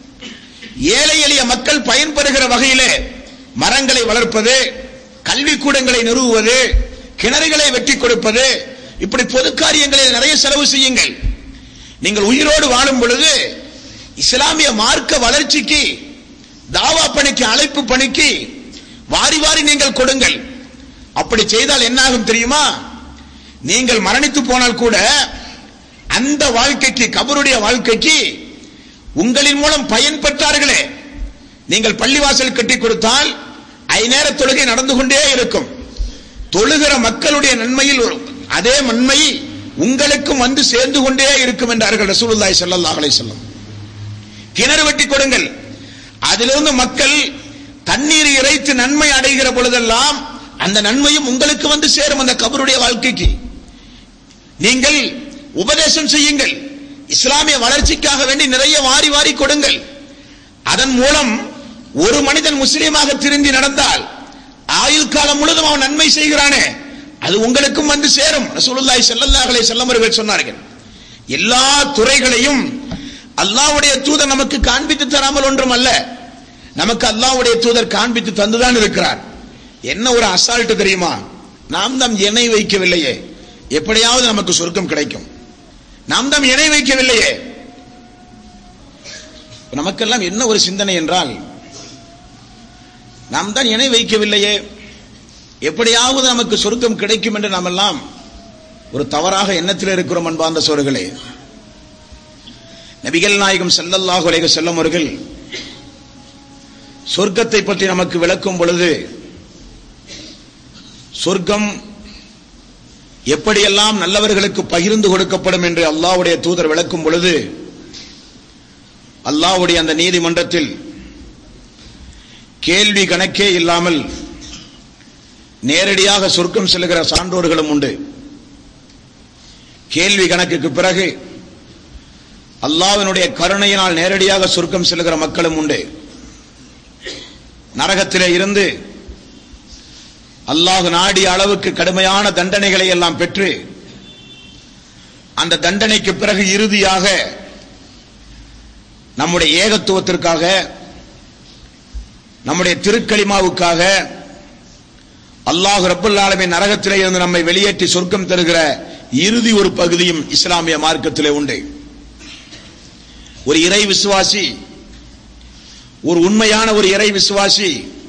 ஏழை எளிய மக்கள் பயன்பெறுகிற வகையிலே மரங்களை வளர்ப்பது, கல்வி கூடங்களை நிறுவுவது, கிணறுகளை வெட்டி கொடுப்பது, இப்படி பொது காரியங்களில் நிறைய செலவு செய்யுங்கள். நீங்கள் உயிரோடு வாழும் பொழுது இஸ்லாமிய மார்க்க வளர்ச்சிக்கு, தாவா பணிக்கு, அழைப்பு பணிக்கு வாரி வாரி நீங்கள் கொடுங்கள். அப்படி செய்தால் என்னாகும் தெரியுமா? நீங்கள் மரணித்து போனால் கூட அந்த வாழ்க்கைக்கு, கபருடைய வாழ்க்கைக்கு உங்களின் மூலம் பயன் பெற்றார்களே, நீங்கள் பள்ளிவாசல் கட்டி கொடுத்தால் ஐநேர தொழுகை நடந்து கொண்டே இருக்கும். தொழுகிற மக்களுடைய நன்மையில் அதே நன்மை உங்களுக்கும் வந்து சேர்ந்து கொண்டே இருக்கும் என்றார்கள் ரசூலுல்லாஹி ஸல்லல்லாஹு அலைஹி வஸல்லம். கிணறு வெட்டி கொடுங்கள். அதிலிருந்து மக்கள் தண்ணீர் இறைத்து நன்மை அடைகிற பொழுதெல்லாம் அந்த நன்மையும் உங்களுக்கு வந்து சேரும். அந்த கபருடைய வாழ்க்கைக்கு நீங்கள் உபதேசம் செய்யுங்கள். இஸ்லாமிய வளர்ச்சிக்காக வேண்டி நிறைய வாரி வாரி கொடுங்கள். அதன் மூலம் ஒரு மனிதன் முஸ்லீமாக திரும்பி நடந்தால் ஆயுள் காலம் முழுதும் அவன் நன்மை செய்கிறானே, அது உங்களுக்கும் வந்து சேரும். ரசூலுல்லாஹி ஸல்லல்லாஹு அலைஹி வஸல்லம் அவர்கள் சொன்னார்கள், எல்லா துறைகளையும் அல்லாஹ்வுடைய தூதர் நமக்கு காண்பித்து தராமல் ஒன்றும் அல்ல. நமக்கு அல்லாஹ்வுடைய தூதர் காண்பித்து தந்துதான் இருக்கிறார். என்ன ஒரு அசால்ட் தெரியுமா? நாம் தான் இணை வைக்கவில்லையே, எப்படியாவது நமக்கு சொர்க்கம் கிடைக்கும். நாம் தான் இணை வைக்கவில்லையே. நமக்கெல்லாம் என்ன ஒரு சிந்தனை என்றால், நாம் தான் இணை வைக்கவில்லையே, எப்படியாவது நமக்கு சொர்க்கம் கிடைக்கும் என்று நாம் எல்லாம் ஒரு தவறாக எண்ணத்தில் இருக்கிறோம். அன்பார்ந்த சோர்களே, நபிகள் நாயகம் ஸல்லல்லாஹு அலைஹி வஸல்லம் அவர்கள் சொர்க்கத்தை பற்றி நமக்கு விளக்கும் பொழுது, சொர்க்கம் எப்படியெல்லாம் நல்லவர்களுக்கு பகிர்ந்து கொடுக்கப்படும் என்று அல்லாஹ்வுடைய தூதர் விளக்கும் பொழுது, அல்லாஹ்வுடைய அந்த நீதிமன்றத்தில் கேள்வி கணக்கே இல்லாமல் நேரடியாக சொர்க்கம் செல்கிற சான்றோர்களும் உண்டு. கேள்வி கணக்குக்கு பிறகு அல்லாஹ்வினுடைய கருணையினால் நேரடியாக சொர்க்கம் செல்கிற மக்களும் உண்டு. நரகத்திலே இருந்து அல்லாஹ் நாடிய அளவுக்கு கடுமையான தண்டனைகளை எல்லாம் பெற்று அந்த தண்டனைக்கு பிறகு இறுதியாக நம்முடைய ஏகத்துவத்திற்காக, நம்முடைய திருக்கலிமாவுக்காக அல்லாஹ் ரப்பல் ஆலமீன் நரகத்திலே இருந்து நம்மை வெளியேற்றி சொர்க்கம் தருகிற இறுதி ஒரு பகுதியும் இஸ்லாமிய மார்க்கத்திலே உண்டு. ஒரு இறை விசுவாசி, ஒரு உண்மையான ஒரு இறை விசுவாசி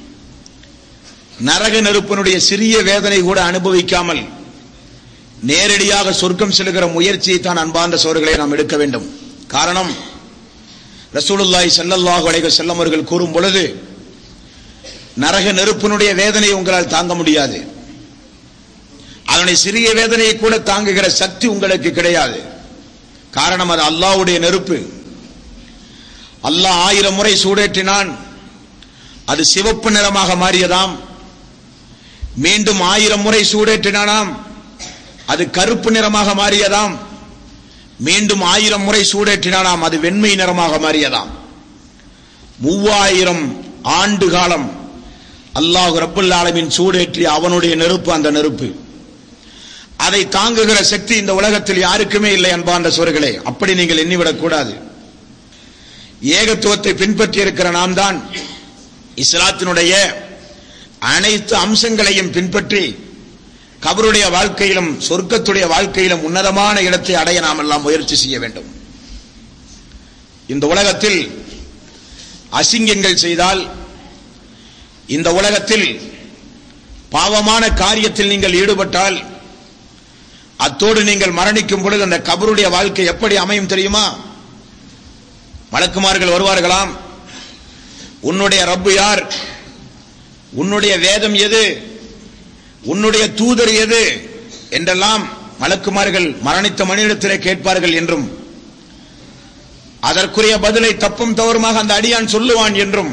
நரக நெருப்பினுடைய சிறிய வேதனை கூட அனுபவிக்காமல் நேரடியாக சொர்க்கம் செல்கிற முயற்சியை தான் அன்பார்ந்த சோர்களே நாம் எடுக்க வேண்டும். காரணம், ரசூலுல்லாஹி ஸல்லல்லாஹு அலைஹி வஸல்லம் அவர்கள் கூறும் பொழுது, நரக நெருப்பினுடைய வேதனை உங்களால் தாங்க முடியாது. அதனுடைய சிறிய வேதனையை கூட தாங்குகிற சக்தி உங்களுக்கு கிடையாது. காரணம் அது அல்லாஹ்வுடைய நெருப்பு. அல்லாஹ் ஆயிரம் முறை சூடேற்றினான், அது சிவப்பு நிறமாக மாறியதாம். மீண்டும் ஆயிரம் முறை சூடேற்றினானாம், அது கருப்பு நிறமாக மாறியதாம். மீண்டும் ஆயிரம் முறை சூடேற்றினானாம், அது வெண்மை நிறமாக மாறியதாம். மூவாயிரம் ஆண்டு காலம் அல்லாஹ் ரப்புல் ஆலமீன் சூடேற்றி அவனுடைய நெருப்பு அந்த நெருப்பு. அதை தாங்குகிற சக்தி இந்த உலகத்தில் யாருக்குமே இல்லை அன்பார்ந்த சோர்களே. அப்படி நீங்கள் எண்ணிவிடக் கூடாது. ஏகத்துவத்தை பின்பற்றி இருக்கிற நாம் தான் இஸ்லாத்தினுடைய அனைத்து அம்சங்களையும் பின்பற்றி கபருடைய வாழ்க்கையிலும் சொர்க்கத்துடைய வாழ்க்கையிலும் உன்னதமான இடத்தை அடைய நாம் எல்லாம் முயற்சி செய்ய வேண்டும். இந்த உலகத்தில் அசிங்கங்கள் செய்தால், இந்த உலகத்தில் பாவமான காரியத்தில் நீங்கள் ஈடுபட்டால், அத்தோடு நீங்கள் மரணிக்கும் பொழுது அந்த கபருடைய வாழ்க்கை எப்படி அமையும் தெரியுமா? மலக்குமார்கள் வருவார்களாம், உன்னுடைய ரப்பு யார், உன்னுடைய வேதம் எது, உன்னுடைய தூதர் எது என்றெல்லாம் மலக்குமார்கள் மரணித்த மனிதத்திலே கேட்பார்கள் என்றும், அதற்குரிய பதிலை தப்பும் தவறுமாக அந்த அடியான் சொல்லுவான் என்றும்,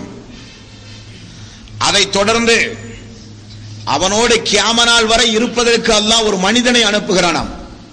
அதை தொடர்ந்து அவனோடு கியாமனால் வரை இருப்பதற்கு அல்லாஹ் ஒரு மனிதனை அனுப்புகிறானாம்.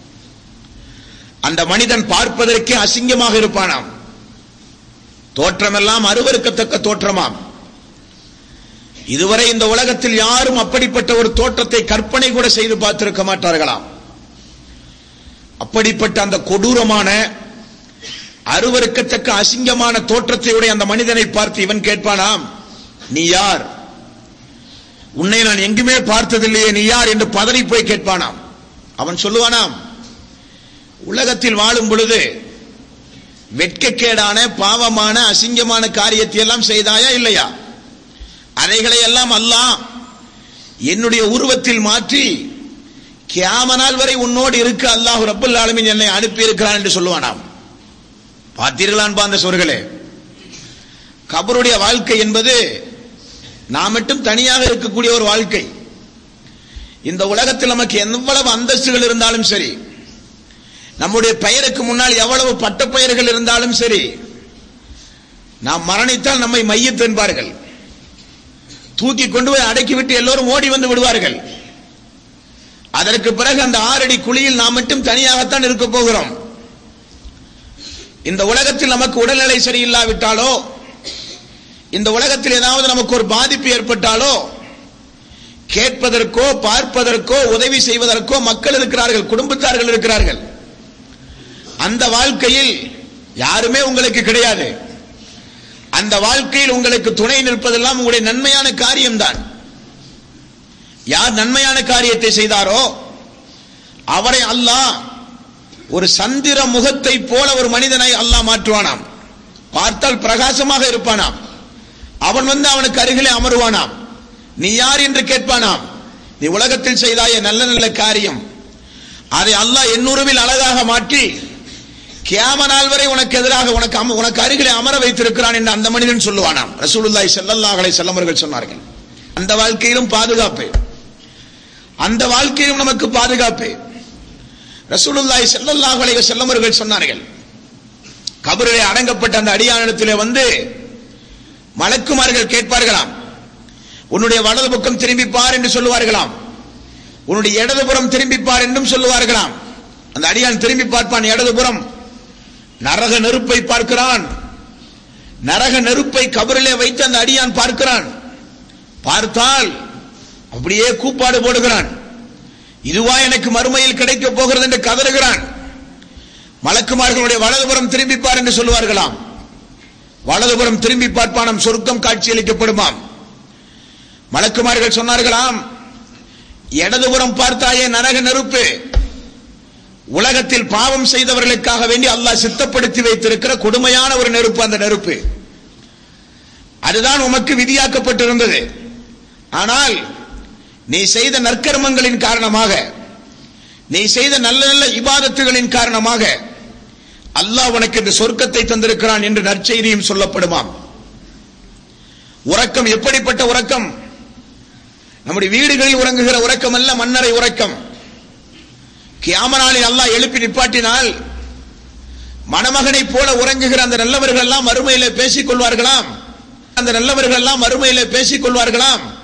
அந்த மனிதன் பார்ப்பதற்கே அசிங்கமாக இருப்பானாம். தோற்றமெல்லாம் அருவருக்கத்தக்க தோற்றமாம். இதுவரை இந்த உலகத்தில் யாரும் அப்படிப்பட்ட ஒரு தோற்றத்தை கற்பனை கூட செய்து பார்த்திருக்க மாட்டார்களாம். அப்படிப்பட்ட அந்த கொடூரமான அருவருக்கத்தக்க அசிங்கமான தோற்றத்தை உடைய அந்த மனிதனை பார்த்து இவன் கேட்பானாம், நீ யார், உன்னை நான் எங்குமே பார்த்ததில்லையே, நீ யார் என்று பதறி போய் கேட்பானாம். அவன் சொல்லுவானாம், உலகத்தில் வாழும் பொழுது வெட்கக்கேடான பாவமான அசிங்கமான காரியத்தை எல்லாம் செய்தாயா இல்லையா? அதைகளை எல்லாம் அல்லாஹ் என்னுடைய உருவத்தில் மாற்றி கியாமனால் வரை உன்னோடு இருக்க அல்லாஹ் ரப்பல் ஆலமீன் என்னை அனுப்பி இருக்கிறான் என்று சொல்லுவானாம். பார்த்தீர்களான் பாந்த சோர்களே, கபருடைய வாழ்க்கை என்பது நாம் மட்டும் தனியாக இருக்கக்கூடிய ஒரு வாழ்க்கை. இந்த உலகத்தில் நமக்கு எவ்வளவு அந்தஸ்துகள் இருந்தாலும் சரி, நம்முடைய பெயருக்கு முன்னால் எவ்வளவு பட்ட பெயர்கள் இருந்தாலும் சரி, நாம் மரணித்தால் நம்மை மையத் என்பார்கள். தூக்கி கொண்டு போய் அடக்கிவிட்டு எல்லோரும் ஓடி வந்து விடுவார்கள். அதற்கு பிறகு அந்த ஆறடி குழியில் நாம் மட்டும் தனியாகத்தான் இருக்க போகிறோம். இந்த உலகத்தில் நமக்கு உடல்நிலை சரியில்லாவிட்டாலோ, இந்த உலகத்தில் ஏதாவது நமக்கு ஒரு பாதிப்பு ஏற்பட்டாலோ, கேட்பதற்கோ பார்ப்பதற்கோ உதவி செய்வதற்கோ மக்கள் இருக்கிறார்கள், குடும்பத்தார்கள் இருக்கிறார்கள். அந்த வாழ்க்கையில் யாருமே உங்களுக்கு கிடையாது. அந்த வாழ்க்கையில் உங்களுக்கு துணை நிற்பதெல்லாம் உங்களுடைய நன்மையான காரியம்தான். யார் நன்மையான காரியத்தை செய்தாரோ அவரை அல்லாஹ் ஒரு சந்திர முகத்தை போல ஒரு மனிதனை அல்லாஹ் மாற்றுவானாம். பார்த்தால் பிரகாசமாக இருப்பானாம். அவன் வந்து அவனுக்கு அருகிலே அமருவானாம். நீ யார் என்று கேட்பானாம். நீ உலகத்தில் செய்தாய நல்ல நல்ல காரியம், அதை அல்லாஹ் எண்ணூறுவில் அழகாக மாற்றி கியாம நாள் வரை உனக்கு எதிராக உனக்கு உனக்கு அருகிலே அமர வைத்திருக்கிறான் என்று அந்த மனிதன் சொல்லுவானாம். ரசூலுல்லாஹி ஸல்லல்லாஹு அலைஹி வஸல்லம் அவர்கள் சொன்னார்கள், அந்த வாழ்க்கையிலும் பாதுகாப்பு, அந்த வாழ்க்கையிலும் நமக்கு பாதுகாப்பு. ரசூலுல்லாஹி ஸல்லல்லாஹு அலைஹி வஸல்லம் அவர்கள் சொன்னார்கள், கபரிலே அடங்கப்பட்ட அந்த அடியானிடத்திலே வந்து மலக்குமார்கள் கேட்பார்களாம், உன்னுடைய வலது பக்கம் திரும்பி பார் என்று சொல்லுவார்களாம், உன்னுடைய இடதுபுறம் திரும்பி பார் என்றும் சொல்லுவார்களாம். அந்த அடியான் திரும்பி பார்ப்பான், இடதுபுறம் நரக நெருப்பை பார்க்கிறான். நரக நெருப்பை கபரிலே வைத்து அந்த அடியான் பார்க்கிறான். பார்த்தால் அப்படியே கூப்பாடு போடுகிறான், இதுவா எனக்கு மறுமையில் கிடைக்க போகிறது என்று கதறுகிறான். மலக்குமார்களுடைய வலதுபுறம் திரும்பிப்பார் என்று சொல்லுவார்களாம். வலதுபுறம் திரும்பி பார்ப்பானாம், சொர்க்கம் காட்சியளிக்கப்படுமாம். மலக்குமார்கள் சொன்னார்களாம், இடதுபுறம் பார்த்தாயே நரக நெருப்பு, உலகத்தில் பாவம் செய்தவர்களுக்காக வேண்டி அல்லாஹ் சித்தப்படுத்தி வைத்திருக்கிற கொடுமையான ஒரு நெருப்பு. அந்த நெருப்பு அதுதான் உமக்கு விதியாக்கப்பட்டிருந்தது. ஆனால் நீ செய்த நற்கர்மங்களின் காரணமாக, நீ செய்த நல்ல நல்ல இபாதத்துகளின் காரணமாக அல்லாஹ் உனக்கு இந்த சொர்க்கத்தை தந்திருக்கிறான் என்று நற்செய்தியும் சொல்லப்படுமாம். உறக்கம் எப்படிப்பட்ட உறக்கம்? நம்முடைய வீடுகளில் உறங்குகிற உறக்கம் அல்ல, மன்னரை உறக்கம். கியாம நாளில் அல்லாஹ் எழுப்பி நிப்பாட்டினால் மணமகனை போல உறங்குகிற அந்த நல்லவர்கள் எல்லாம் மறுமையிலே பேசிக் கொள்வார்களாம் அந்த நல்லவர்கள் எல்லாம் மறுமையிலே பேசிக் கொள்வார்களாம்